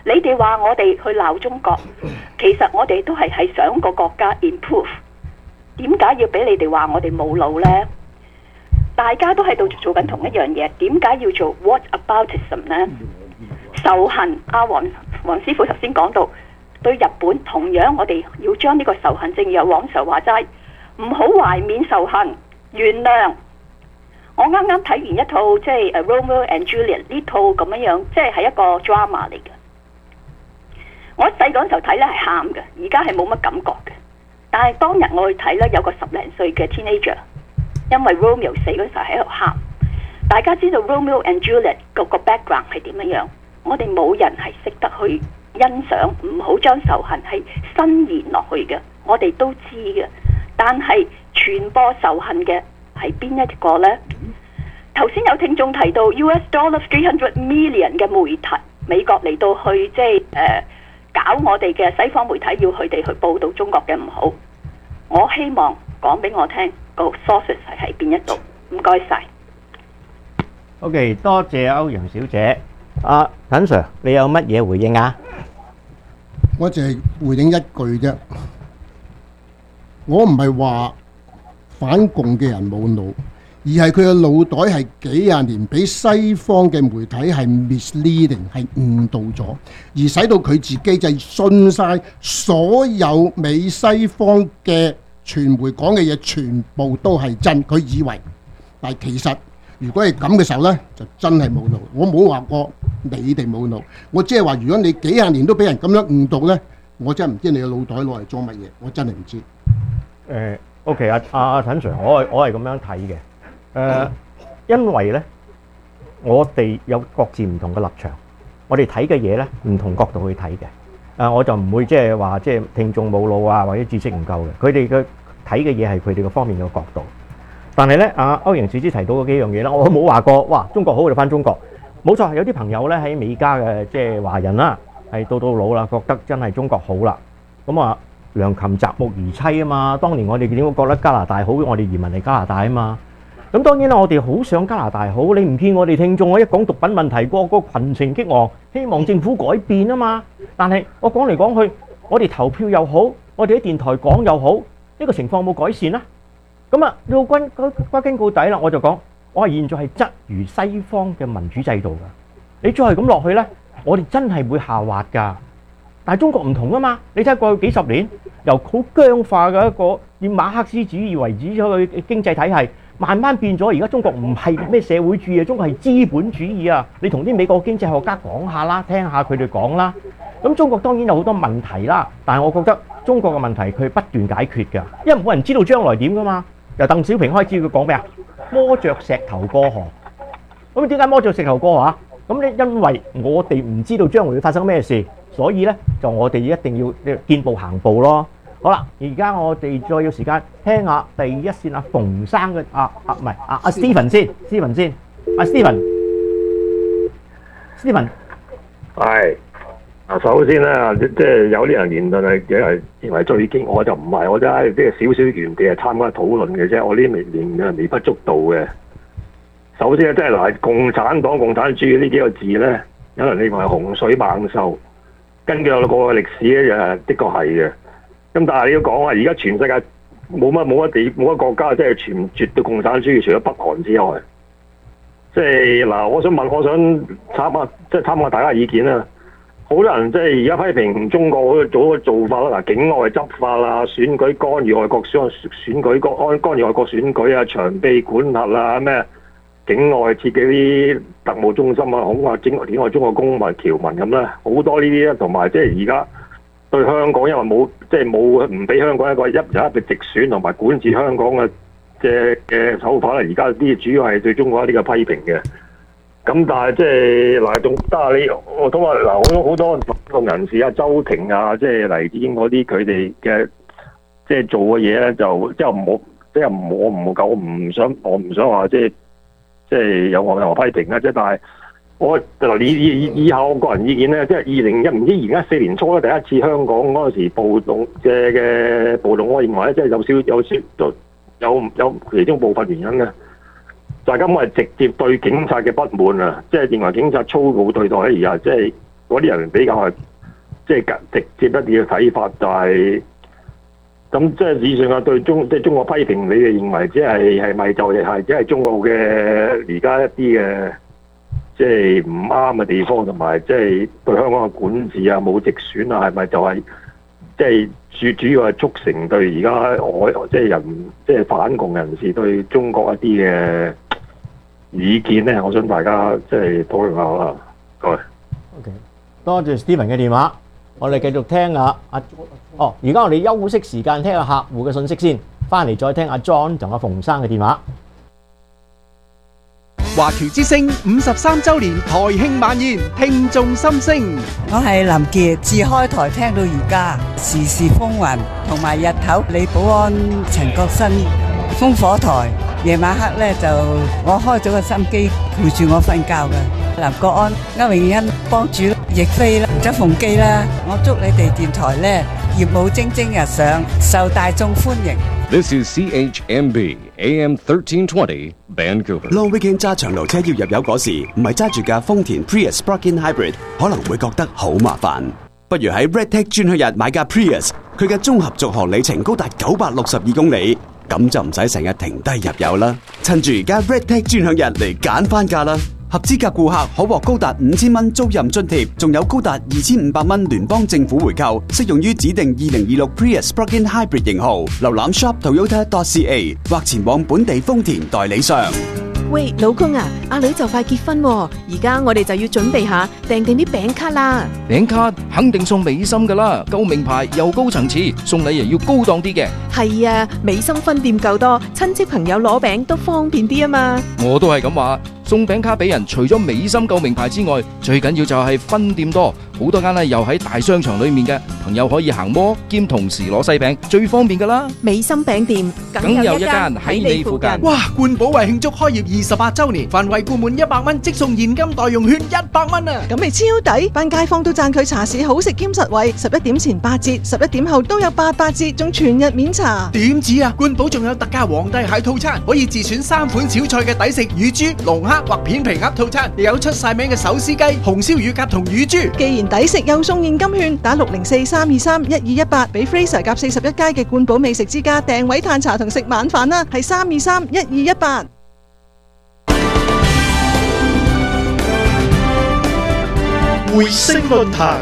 你哋話我哋去鬧中國，其實我哋都係係想個國家 improve。點解要俾你哋話我哋冇腦呢？大家都喺度做緊同一樣嘢，點解要做 what aboutism 呢？仇恨，阿黃黃師傅頭先講到，對日本同樣我哋要將呢個仇恨，正如有黃 Sir 話齋，唔好懷緬仇恨，原諒。我啱啱睇完一套即係 Romeo and Juliet 呢套咁樣樣，即係係一個 drama 嚟嘅。我細嗰陣時候睇咧係喊嘅，而家係冇乜感覺嘅。但係當日我去睇咧，有個十零歲嘅 teenager， 因為 Romeo 死嗰陣時候喺度喊。大家知道 Romeo and Juliet 個個 background 係點樣樣？我哋冇人係識得去欣賞，唔好將仇恨係伸延落去嘅。我哋都知嘅，但係傳播仇恨嘅係邊一個呢？頭先有聽眾提到 U S dollar three hundred million 嘅媒體，美國嚟到去即係誒搞我哋嘅西方媒體，要佢哋去報導中國嘅唔好。我希望講俾我聽個 sources 係喺邊一度。唔該晒。 OK， 多謝歐陽小姐。阿陳 Sir， 你有乜嘢回應啊？ 我淨係回應一句啫。我唔係話反共嘅人冇腦，而係佢嘅腦袋係幾廿年俾西方嘅媒體係 misleading 係誤導咗，而使到佢自己就信晒所有美西方嘅傳媒講嘅嘢全部都係真，佢以為，但係其實如果係咁嘅時候呢，就真係冇腦。我冇話過你哋冇腦，我只係話如果你幾廿年都俾人咁樣誤導呢，我真係唔知你嘅腦袋攞嚟做乜嘢，我真係唔知。 誒 OK 啊，阿阿陳 Sir， 我係我係咁樣睇嘅。誒、呃，因為咧，我哋有各自唔同嘅立場，我哋睇嘅嘢咧，唔同角度去睇嘅。啊，我就唔會即係話即係聽眾冇腦啊，或者知識唔夠嘅。佢哋嘅睇嘅嘢係佢哋嘅方面嘅角度。但係咧，阿歐陽小姐提到嗰幾樣嘢啦，我冇話過，哇，中國好就翻中國，冇錯。有啲朋友咧喺美加嘅即係華人啦，係到到老啦，覺得真係中國好啦。咁啊，良禽擇木而棲啊嘛。當年我哋點會覺得加拿大好？我哋移民嚟加拿大啊嘛。咁當然啦，我哋好想加拿大好。你唔見我哋聽眾，我一講毒品問題，個個群情激昂，希望政府改變啊嘛。但係我講嚟講去，我哋投票又好，我哋喺電台講又好，呢個情況有冇改善啊？咁啊，到歸歸根到底啦，我就講，我係現在係質疑西方嘅民主制度㗎。你再係咁落去呢，我哋真係會下滑㗎。但係中國唔同啊嘛，你睇下過去幾十年，由好僵化嘅一個以馬克思主義為主嘅經濟體系，慢慢變咗。而家中國唔係咩社會主義，中國係資本主義啊！你同啲美國經濟學家講下啦，聽下佢哋講啦。咁中國當然有好多問題啦，但係我覺得中國嘅問題佢不斷解決㗎，因為冇人知道將來點㗎嘛。由鄧小平開始，佢講咩啊？摸着石頭過河。咁點解摸着石頭過河啊？咁咧，因為我哋唔知道將來會發生咩事，所以咧就我哋一定要見步行步咯。好啦，而家我哋再要時間聽下第一線阿馮生嘅啊啊唔係啊阿 Steven 先 ，Steven 先，阿 Steven，Steven 係。啊，首先咧，即係有啲人言論係係認為最經，我就唔係，我真係即係少少原地係參加討論嘅啫。我呢啲微連微不足道嘅。首先咧，即係嗱，共產黨、共產主義呢幾個字咧，有人認為係洪水猛獸。根據我個歷史咧，誒，的確係嘅。咁但係你要講話，而家全世界冇乜冇乜地冇乜國家即係全絕對共產主義，除咗北韓之外。即係嗱，我想問，我想參下，即係參下大家意見啦。好多人即係而家批評中國嗰個做個做法啦，嗱，境外執法啊，選舉干預外國選選舉干干預外國選舉啊，長臂管轄啊，咩境外設嘅啲特務中心啊，恐嚇境外境外中國公民僑民咁啦，好多呢啲咧，同埋即係而家對香港，因為冇即係冇唔俾香港一個一人一嘅直選同埋管治香港嘅嘅嘅手法啦，而家啲主要係對中國一啲嘅批評嘅。咁但係即係嗱，仲得啊！你我都話嗱，好多好多運動人士啊，周庭啊，即係黎智英嗰啲，佢哋嘅即係做嘅嘢咧，就即係唔好，即係唔我唔夠，我唔想，我唔想話即係即係有我任何批評啊！即係但係我嗱，以以以下我個人意見咧，即係二零一唔知而家四年初咧，第一次香港嗰陣時暴動嘅嘅暴動，我認為咧，即係有少有少有有有其中部分原因嘅。就係咁，我係直接對警察嘅不滿啊！即係認為警察粗暴對待咧，而家即係嗰啲人比較係即係直接一啲嘅睇法，就係咁即係以上嘅對中即係中國批評，你哋認為即係係咪就係即係中國嘅而家一啲嘅即係唔啱嘅地方，同埋即係對香港嘅管治啊冇直選啊，係咪就係即係主主要係促成對而家外即係人即係反共人士對中國一啲嘅意見咧？我想大家即係討論下啦。各位 OK， 多謝 Steven 嘅電話，我哋繼續聽下阿哦。而家我哋休息時間聽下客戶嘅信息先，翻嚟再聽阿 John 同阿馮生嘅電話。 華僑之聲五十三週年台慶晚宴，聽眾心聲。 我係林傑，自開台聽到而家，時時風雲，同埋日頭李寶安、陳國新、烽火台，夜晚黑咧就我開咗個心機陪住我瞓覺嘅。林國安、歐永欣、幫主、亦菲啦、周鳳基啦，我祝你哋電台咧業務蒸蒸日上，受大眾歡迎。 This is C H M B A M thirteen twenty Vancouver。 Long weekend 揸長途車要入油嗰時，唔係揸住架豐田 Prius Plug-in Hybrid， 可能會覺得好麻煩。不如喺 Redtech 專區日買架 Prius， 佢嘅綜合續航里程高達九百六十二公里，咁就唔使成日停低入油啦。趁住而家 Redtech 專享日嚟揀翻架啦！合資格顧客可獲高達五千蚊租賃津貼，仲有高達二千五百蚊聯邦政府回購，適用於指定二零二六 Prius Plug-in Hybrid 型號。瀏覽 shop toyota dot c a 或前往本地豐田代理商。 喂，老公啊，阿女就快結婚喎，而家我哋就要準備下訂定啲餅卡啦。 餅卡肯定送美心噶啦，夠名牌又高層次，送禮又要高檔啲嘅。 係啊，美心分店夠多，親戚朋友攞餅都方便啲啊嘛。 我都係咁話，送餅卡俾人，除咗美心夠名牌之外，最緊要就係分店多，好多間咧又喺大商場裏面嘅朋友可以行摩兼同時攞西餅，最方便噶啦。 美心餅店梗有一間喺你附近。 哇！冠寶為慶祝開業二十八週年，凡惠顧滿一百蚊即送現金代用券一百蚊啊！ 咁咪超抵，班街坊都讚佢茶市好食兼實惠，十一點前八折，十一點後都有八八折，仲全日免茶。 點止啊！冠寶仲有特價皇帝蟹套餐，可以自選三款小菜嘅抵食乳豬、龍蝦或片皮鴨套餐，亦有出晒名嘅手撕雞、紅燒乳鴿同乳豬。 既然抵食又送現金券，打六零四三二三一二一八，俾 Fraser 夾四十一街嘅冠寶美食之家訂位嘆茶同食晚飯啦，係三二三一二一八。 回聲論壇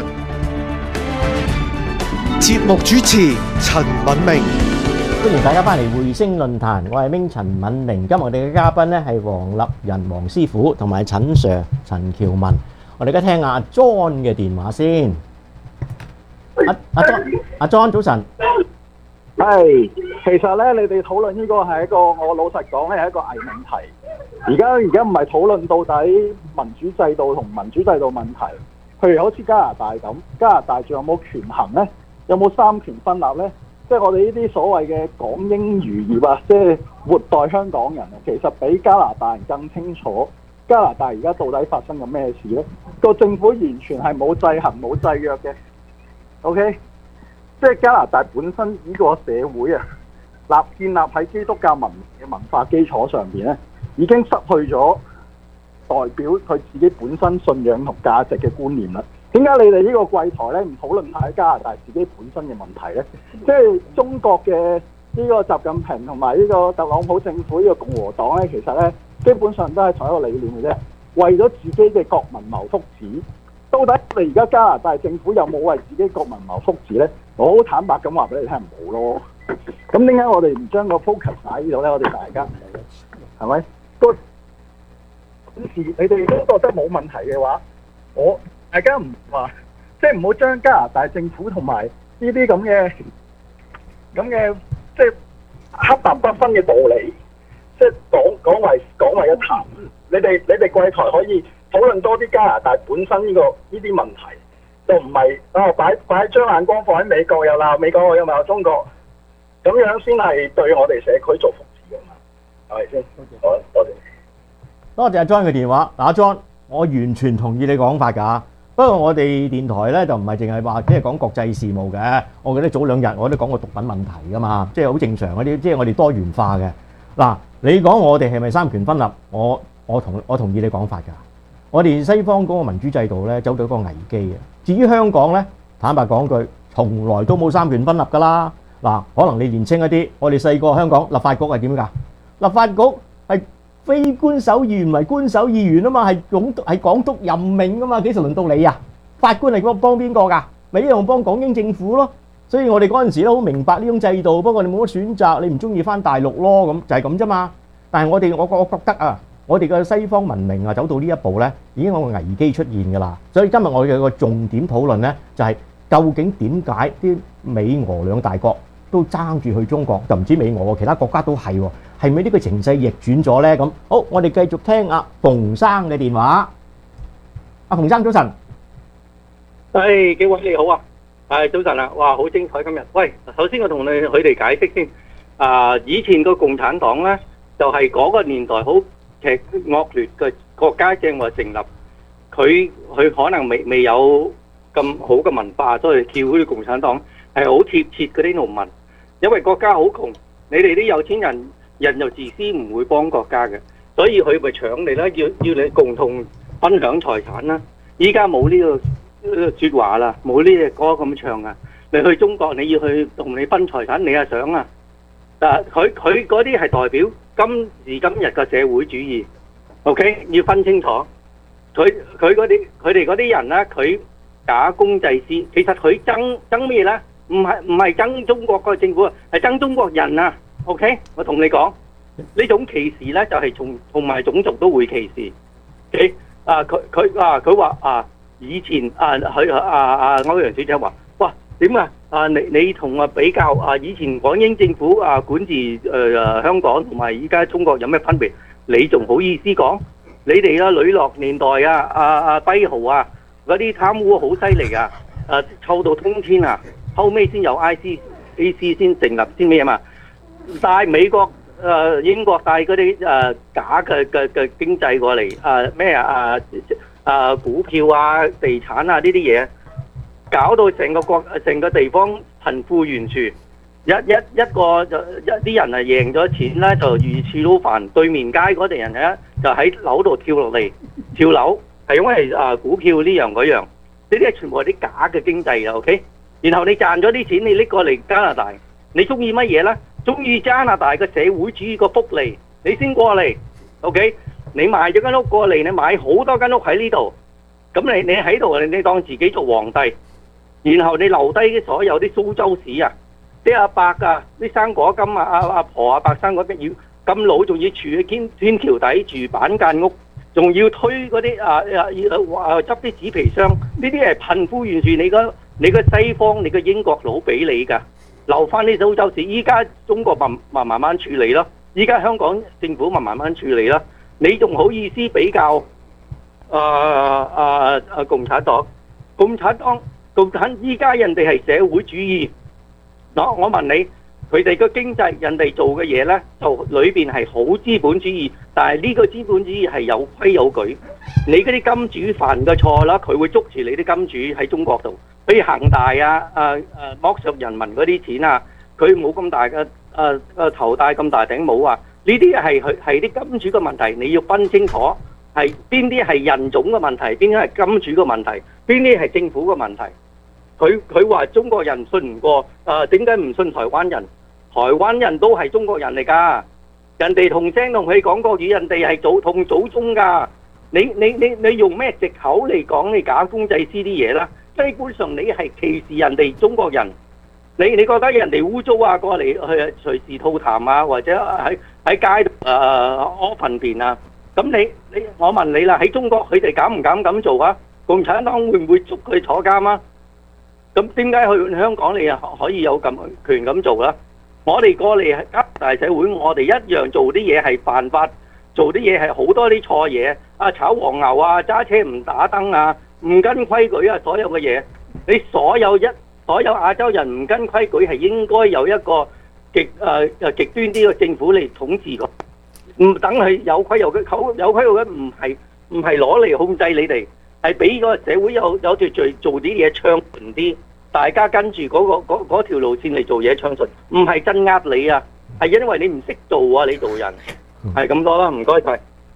節目主持陳敏明， 歡迎大家翻嚟回聲論壇，我係明陳敏明。今日我哋嘅嘉賓咧係黃立仁黃師傅同埋陳 Sir 陳喬文。我哋而家聽下阿 John 嘅電話先。阿阿 John， 阿 John 早晨。 係，其實咧，你哋討論呢個係一個，我老實講咧係一個偽命題。而家而家唔係討論到底民主制度同民主制度問題。譬如好似加拿大咁，加拿大仲有冇權衡呢？有冇三權分立呢？即係我哋呢啲所謂嘅港英餘孽啊，即係活代香港人啊，其實比加拿大人更清楚加拿大而家到底發生緊咩事呢？個政府完全係冇制衡冇制約嘅。OK， 即係加拿大本身呢個社會啊，立建立喺基督教文嘅文化基礎上邊咧，已經失去咗代表佢自己本身信仰同價值嘅觀念啦。點解你哋呢個櫃台咧唔討論下加拿大自己本身嘅問題呢？即係中國嘅呢個習近平同埋呢個特朗普政府呢個共和黨咧，其實咧基本上都係同一個理念嘅啫，為咗自己嘅國民謀福祉。到底你而家加拿大政府有冇為自己國民謀福祉呢？我好坦白咁話俾你聽，冇咯。咁點解我哋唔將個 focus 喺呢度呢？我哋大家係咪？個事你哋都覺得冇問題嘅話，我大家唔話，即係唔好將加拿大政府同埋呢啲咁嘅咁嘅即係黑白不分嘅道理，即係講講為講為一談。你哋你哋櫃台可以討論多啲加拿大本身呢個呢啲問題，就唔係啊擺擺將眼光放喺美國又鬧美國又鬧中國，咁樣先係對我哋社區做福祉㗎嘛，係咪先？好，多謝。 多謝阿 John 嘅電話。嗱，阿 John，我完全同意你講法㗎。不過我哋電台咧就唔係淨係話即係講國際事務嘅。我記得早兩日我都講過毒品問題㗎嘛，即係好正常嗰啲，即係我哋多元化嘅。嗱，你講我哋係咪三權分立？我我同我同意你講法㗎。 我哋西方嗰個民主制度咧走到一個危機嘅。至於香港咧，坦白講句，從來都冇三權分立㗎啦。嗱，可能你年青一啲，我哋細個香港立法局係點㗎？立法局係非官守議員為官守議員啊嘛，係總係港督任命㗎嘛，幾時輪到你啊？法官係幫幫邊個㗎？咪一樣幫港英政府咯。所以我哋嗰陣時都好明白呢種制度，不過你冇乜選擇，你唔中意翻大陸咯，咁就係咁啫嘛。但係我哋我我覺得啊，我哋嘅西方文明啊走到呢一步咧，已經有個危機出現㗎啦。所以今日我哋個重點討論咧，就係究竟點解啲美俄兩大國都爭住去中國，就唔止美俄，其他國家都係喎。係咪呢個情勢逆轉咗咧？咁好，我哋繼續聽阿馮生嘅電話。阿馮生早晨， 誒幾位你好啊！係早晨啊！哇，好精彩今日。喂，首先我同你佢哋解釋先。啊，以前個共產黨咧，就係嗰個年代好劇惡劣嘅國家正話成立，佢佢可能未未有咁好嘅文化，所以叫嗰啲共產黨係好貼切嗰啲農民，因為國家好窮，你哋啲有錢人人又自私，唔會幫國家嘅，所以佢咪搶你啦，要要你共同分享財產啦。依家冇呢個。説話啦，冇呢隻歌咁唱啊！你去中國，你要去同你分財產，你又想啊？但佢佢嗰啲係代表今時今日嘅社會主義 ，OK？ 要分清楚。佢佢嗰啲佢哋嗰啲人咧，佢假公濟私，其實佢爭爭咩咧？唔係唔係爭中國個政府，係爭中國人啊 ！OK？ 我同你講，呢種歧視咧就係從同埋種族都會歧視。OK？啊，佢佢啊，佢話啊。以前啊，佢啊啊歐陽小姐話：哇，點啊？啊，你你同啊比較啊，以前港英政府啊管治誒誒香港同埋依家中國有咩分別？你仲好意思講？你哋啊，呂樂年代啊，啊啊跛豪啊，嗰啲貪污好犀利啊！誒臭到通天啊！後尾先有 I C A C 先成立先咩啊嘛？帶美國誒英國帶嗰啲誒假嘅嘅嘅經濟過嚟誒咩啊啊！啊，股票啊、地產啊呢啲嘢，搞到成個國、成個地方貧富懸殊。一一一個就一啲人係贏咗錢咧，就如廁都煩。對面街嗰啲人咧，就喺樓度跳落嚟跳樓，係因為啊股票呢樣嗰樣，呢啲係全部係啲假嘅經濟啊。OK， 然後你賺咗啲錢，你拎過嚟加拿大，你中意乜嘢咧？中意加拿大嘅社會主義個福利，你先過嚟。OK。你賣咗間屋過嚟，你買好多間屋喺呢度，咁你你喺度，你你當自己做皇帝，然後你留低啲所有啲蘇州市啊，啲阿伯啊，啲生果金啊，阿阿婆阿伯生果金要咁老，仲要住喺天天橋底住板間屋，仲要推嗰啲啊啊啊執啲紙皮箱，呢啲係貧富懸殊，你個你個西方你個英國佬俾你㗎，留翻啲蘇州市，依家中國慢慢慢慢處理咯，依家香港政府咪慢慢處理啦。你仲好意思比較啊啊啊共產黨？共產黨共產依家人哋係社會主義。嗱，我問你，佢哋個經濟人哋做嘅嘢呢，就裏邊係好資本主義，但係呢個資本主義係有規有矩。你嗰啲金主犯嘅錯啦，佢會捉住你啲金主喺中國度，譬如恒大啊、啊啊剝削人民嗰啲錢啊，佢冇咁大嘅啊啊頭戴咁大頂帽啊。呢啲係係係啲金主嘅問題，你要分清楚係邊啲係人種嘅問題，邊啲係金主嘅問題，邊啲係政府嘅問題。佢佢話中國人信唔過，誒點解唔信台灣人？台灣人都係中國人嚟㗎，人哋同聲同氣講國語，人哋係祖同祖宗㗎。你你你你用咩藉口嚟講你假公濟私啲嘢啦？基本上你係歧視人哋中國人。你你覺得人哋污糟啊，過嚟去隨時吐痰啊，或者喺喺街度誒屙糞便啊？咁你你我問你啦，喺中國佢哋敢唔敢咁做啊？共產黨會唔會捉佢坐監啊？咁點解去香港你又可以有咁權咁做啦？我哋過嚟加拿大社會，我哋一樣做啲嘢係犯法，做啲嘢係好多啲錯嘢啊！炒黃牛啊，揸車唔打燈啊，唔跟規矩啊，所有嘅嘢，你所有一。所有亞洲人唔跟規矩係應該有一個極誒誒極端啲嘅政府嚟統治佢，唔等佢有規有矩，有規有矩唔係唔係攞嚟控制你哋，係俾個社會有有秩序做啲嘢暢順啲，大家跟住嗰個嗰嗰條路線嚟做嘢暢順，唔係鎮壓你啊，係因為你唔識做啊，你做人係咁多啦，唔該晒。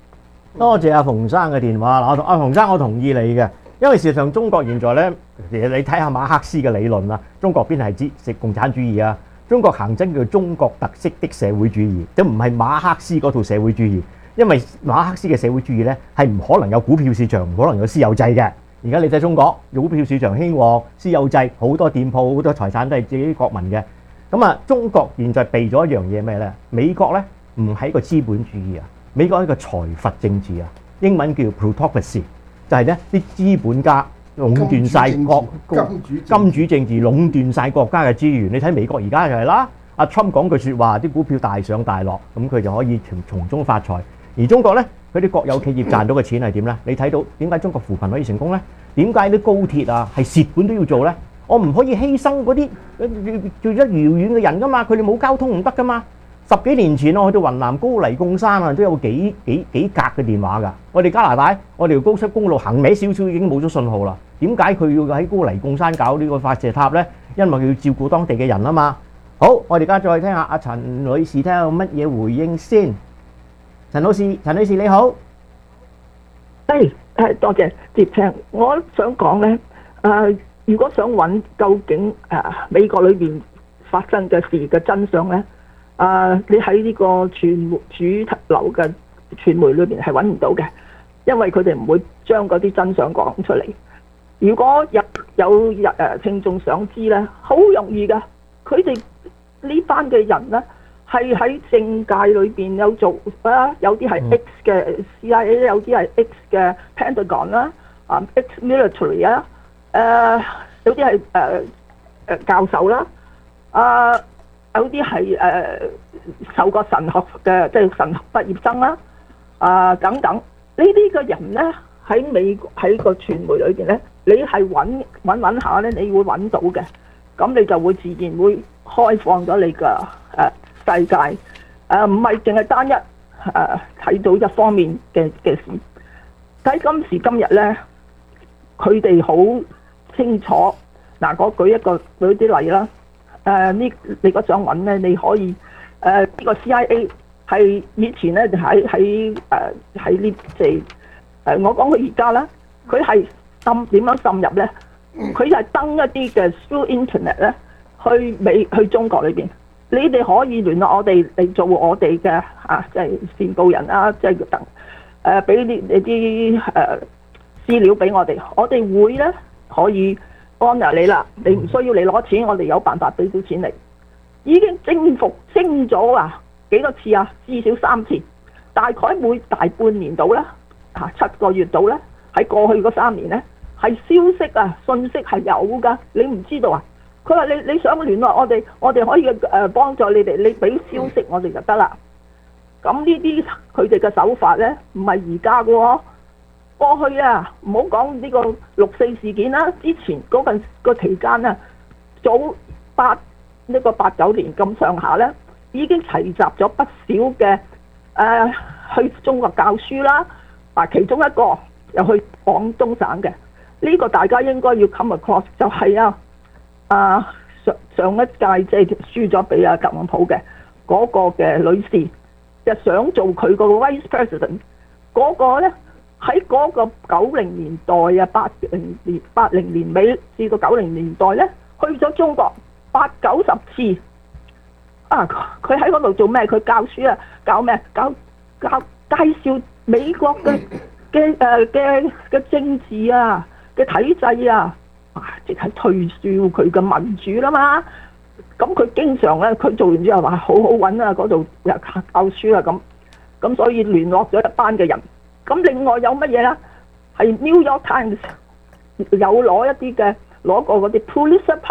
多謝阿馮生嘅電話。嗱，我同阿馮生我同意你嘅，因為事實上中國現在咧，其實你睇下馬克思嘅理論啦，中國邊係指食共產主義啊？中國行真叫中國特色的社會主義，都唔係馬克思嗰套社會主義。因為馬克思嘅社會主義咧係唔可能有股票市場，唔可能有私有制嘅。而家你睇中國，股票市場興旺，私有制，好多店鋪、好多財產都係自己國民嘅。咁啊，中國現在避咗一樣嘢咩咧？美國咧唔係一個資本主義啊，美國係一個財閥政治啊，英文叫 plutocracy， 就係咧啲資本家壟斷晒國金主政治，壟斷晒國家嘅資源。你睇美國而家就係啦，阿 Trump 講句説話，啲股票大上大落，咁佢就可以從從中發財。而中國咧，佢啲國有企業賺到嘅錢係點咧？你睇到點解中國扶貧可以成功咧？點解啲高鐵啊係蝕本都要做咧？我唔可以犧牲嗰啲最咗遙遠嘅人噶嘛，佢哋冇交通唔得噶嘛。十幾年前我去到雲南高黎貢山啊，都有幾幾幾格嘅電話㗎。我哋加拿大，我哋條高速公路行歪少少已經冇咗信號啦。點解佢要喺高黎貢山搞呢個發射塔咧？因為佢要照顧當地嘅人啊嘛。好，我哋而家再聽下阿陳女士睇下有乜嘢回應先。陳老師，陳女士你好。 誒誒，多謝接聽。我想講咧，誒，如果想揾究竟誒美國裏邊發生嘅事嘅真相咧，誒，你喺呢個傳媒主流嘅傳媒裏邊係揾唔到嘅，因為佢哋唔會將嗰啲真相講出嚟。如果有有誒聽眾想知咧，好容易㗎，佢哋呢班嘅人咧。係喺政界裏邊有做啊，有啲係 X 嘅 C I A， 有啲係 X 嘅 Pentagon 啦，啊 X military 啊，誒有啲係誒誒教授啦，啊有啲係誒受過神學嘅，即係神學畢業生啦，啊等等呢啲嘅人咧喺美國喺個傳媒裏邊咧，你係揾揾揾下咧，你會揾到嘅，咁你就會自然會開放咗你嘅誒。世界誒唔係淨係單一誒睇、呃、到一方面嘅嘅事，喺今時今日咧，佢哋好清楚。嗱、呃，我舉一個舉啲例啦。誒、呃、呢，你如果想揾咧，你可以誒呢、呃這個 C I A 係以前咧就喺喺誒喺呢即係誒我講佢而家啦，佢係滲點樣滲入咧？佢係登一啲嘅 through internet 咧去美去中國裏邊。你哋可以聯絡我哋嚟做我哋嘅啊，即係線報人啦，即係等誒俾啲你啲誒資料俾我哋，我哋會咧可以幫助你啦。你唔需要你攞錢，我哋有辦法俾到錢你。已經征服升咗啊幾多次啊？至少三次，大概每大半年到啦，啊七個月到咧，喺過去嗰三年咧係消息啊信息係有㗎，你唔知道啊？佢話：你你想聯絡我哋，我哋可以誒幫助你哋，你俾消息我哋就得啦。咁呢啲佢哋嘅手法咧，唔係而家嘅喎。過去啊，唔好講呢個六四事件啦，之前嗰陣個期間啊，早八呢個八九年咁上下咧，已經齊集咗不少嘅誒、呃、去中國教書啦。啊，其中一個又去廣東省嘅，呢、這個大家應該要 come across 就係啊。啊上上一屆即係輸咗俾阿特朗普嘅嗰個嘅女士，就想做佢個 vice president 嗰個咧，喺嗰個九零年代啊，八零年八零年尾至到九零年代咧，去咗中國八九十次啊！佢喺嗰度做咩？佢教書啊，教咩？教教介紹美國嘅嘅誒嘅嘅政治啊嘅體制啊！即係推銷佢嘅民主啦嘛，咁佢經常咧，佢做完之後話好好揾啊，嗰度又教書啊咁，咁所以聯絡咗一班嘅人。咁另外有乜嘢咧？係 New York Times 有攞一啲嘅攞過嗰啲 Pulitzer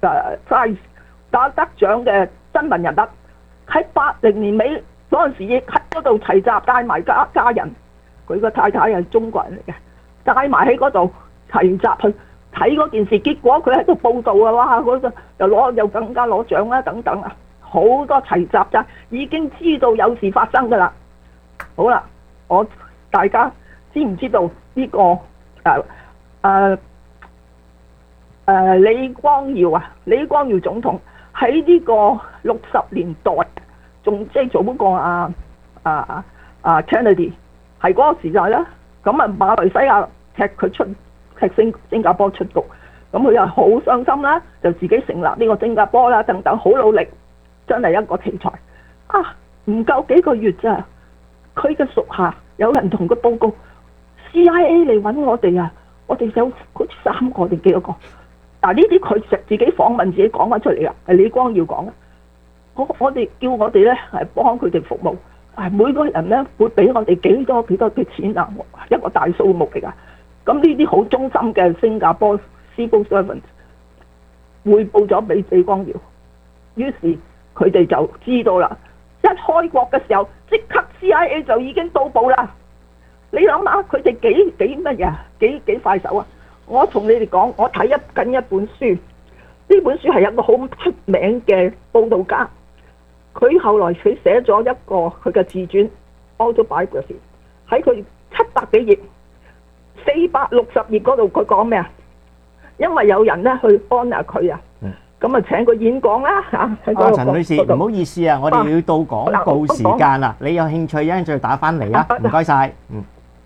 Prize 打得獎嘅新聞人物，喺八零年尾嗰陣時亦喺嗰度齊集，帶埋家家人，佢個太太係中國人嚟嘅，帶埋喺嗰度齊集去睇嗰件事，結果佢喺度報道啊，哇！嗰個又攞又更加攞獎啦，等等啊，好多齊集咋，已經知道有事發生噶啦。好啦，我大家知唔知道呢、這個誒誒誒李光耀啊？李光耀總統喺呢個六十年代仲即係早過啊啊啊 Kennedy 係嗰個時代啦。咁啊馬來西亞踢佢出踢新新加坡出局，咁佢又好傷心啦，就自己成立呢個新加坡啦等等，好努力，真係一個奇才啊！唔夠幾個月咋，佢嘅屬下有人同佢報告 C I A 嚟揾我哋啊，我哋有好似三個定幾多個。嗱呢啲佢實自己訪問自己講翻出嚟噶，係李光耀講嘅。我我哋叫我哋咧係幫佢哋服務，係每個人咧會俾我哋幾多幾多嘅錢啊，一個大數目嚟噶。咁呢啲好忠心嘅新加坡 civil servant 匯報咗俾李光耀，於是佢哋就知道啦。一開國嘅時候，即刻 C I A 就已經到埗啦。你諗下佢哋幾幾乜嘢？幾幾快手啊！我同你哋講，我睇一緊一本書，呢本書係一個好出名嘅報道家，佢後來佢寫咗一個佢嘅自傳 autobiography， 喺佢七百幾頁、四百六十頁嗰度，佢講咩啊？因為有人咧去 honour 佢啊，咁啊請佢演講啦嚇。 啊，陳女士，唔好意思啊，我哋要到廣告時間啦，你有興趣一陣再打翻嚟啊，唔該晒。嗯。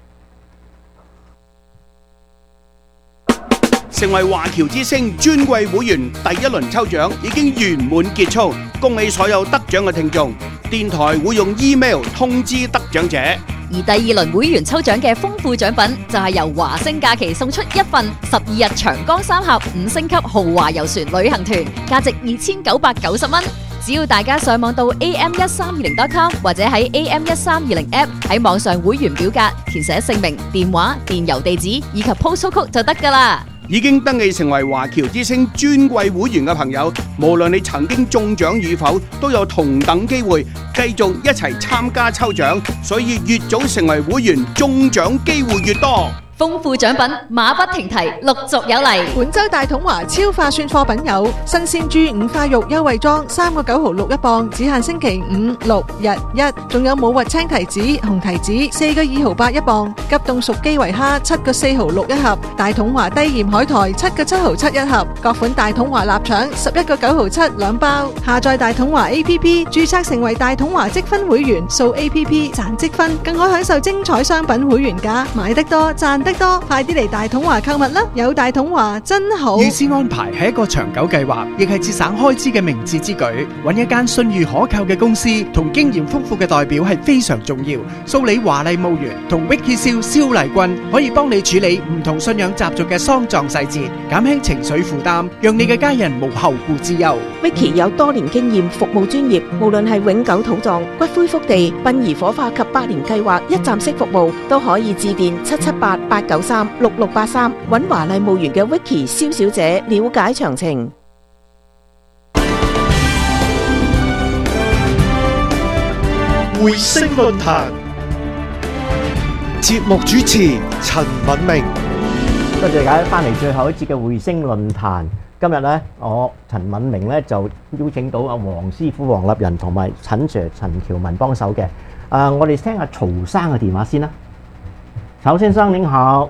成為華僑之星尊貴會員第一輪抽獎已經圓滿結束，恭喜所有得獎嘅聽眾。電台會用 email 通知得獎者。 而第二輪會員抽獎嘅豐富獎品就係由華星假期送出一份十二日長江三峽五星級豪華遊船旅行團，價值二千九百九十蚊。只要大家上網到 A M 一三二零 dot com 或者喺 A M 一三二零 app 喺網上會員表格填寫姓名、電話、電郵地址以及 postal code 就得㗎啦。 已經登記成為華僑之星尊貴會員嘅朋友，無論你曾經中獎與否，都有同等機會繼續一齊參加抽獎，所以越早成為會員，中獎機會越多。 豐富獎品馬不停蹄，陸續有嚟。 本周大統華超化算貨品有新鮮豬五花肉優惠裝三個九毫六一磅，只限星期五、六日一。仲有冇核青提子、紅提子四個二毫八一磅，急凍熟基圍蝦七個四毫六一盒，大統華低鹽海苔七個七毫七一盒，各款大統華臘腸十一個九毫七兩包。下載大統華 A P P， 註冊成為大統華積分會員，掃 A P P 賺積分，更可享受精彩商品會員價，買得多賺得多，快啲嚟大統華購物啦！有大統華真好。 預先安排係一個長久計劃，亦係節省開支嘅明智之舉。揾一間信譽可靠嘅公司同經驗豐富嘅代表係非常重要。蘇里華麗墓園同 Vicky 蕭蕭麗君可以幫你處理唔同信仰習俗嘅喪葬細節，減輕情緒負擔，讓你嘅家人無後顧之憂。 Vicky 有多年經驗，服務專業，無論係永久土葬、骨灰福地、殯儀火化及百年計劃一站式服務，都可以致電七七八八九三六六八三，揾華麗墓園嘅 Vicky 蕭小姐了解詳情。 匯星論壇節目主持陳敏明， 多謝大家翻嚟最後一節嘅匯星論壇。今日咧，我陳敏明咧就邀請到阿黃師傅黃立仁同埋陳 Sir 陳喬文幫手嘅。啊，我哋聽下曹生嘅電話先啦。曹先生您好。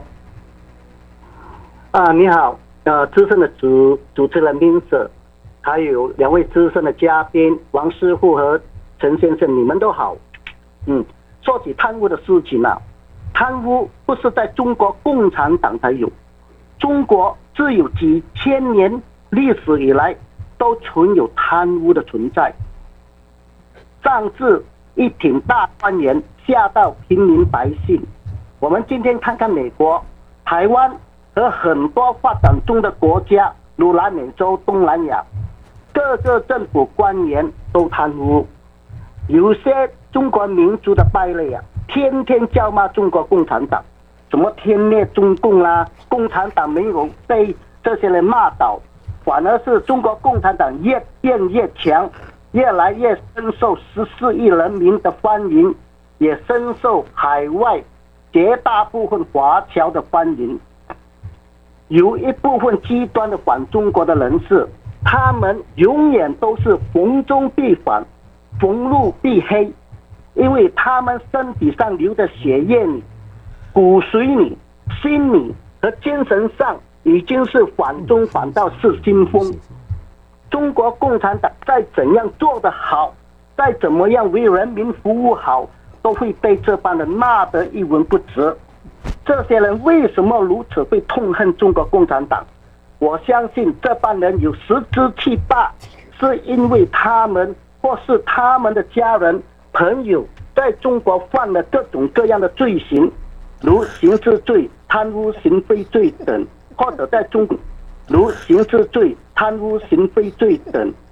啊，你好，呃，資深的主主持人明 Sir， 還有兩位資深的嘉賓王師傅和陳先生，你們都好。嗯，說起貪污的事情啊，貪污不是在中國共產黨才有，中國自有幾千年歷史以來都存有貪污的存在。上至一挺大官員，下到平民百姓，我們今天看看美國、台灣和很多發展中的國家，如南美洲、東南亞，各個政府官員都貪污。有些中國民族的敗類啊，天天叫罵中國共產黨，什麼天滅中共啦、啊，共產黨沒有被這些人罵倒，反而是中國共產黨越變越強，越來越深受十四億人民的歡迎，也深受海外絕大部分華僑的歡迎。有一部分極端的反中國的人士，他們永遠都是逢中必反，逢路必黑，因為他們身體上流的血液裏、骨髓裏、心理和精神上已經是反中反到失心瘋。中國共產黨再怎樣做得好，再怎麼樣為人民服務好， 都会被这帮人骂得一文不值。这些人为什么如此会痛恨中国共产党？我相信这帮人有十之七八是因为他们或是他们的家人朋友在中国犯了各种各样的罪行，如刑事罪、贪污刑非罪等，或者在中国如刑事罪、贪污刑非罪等。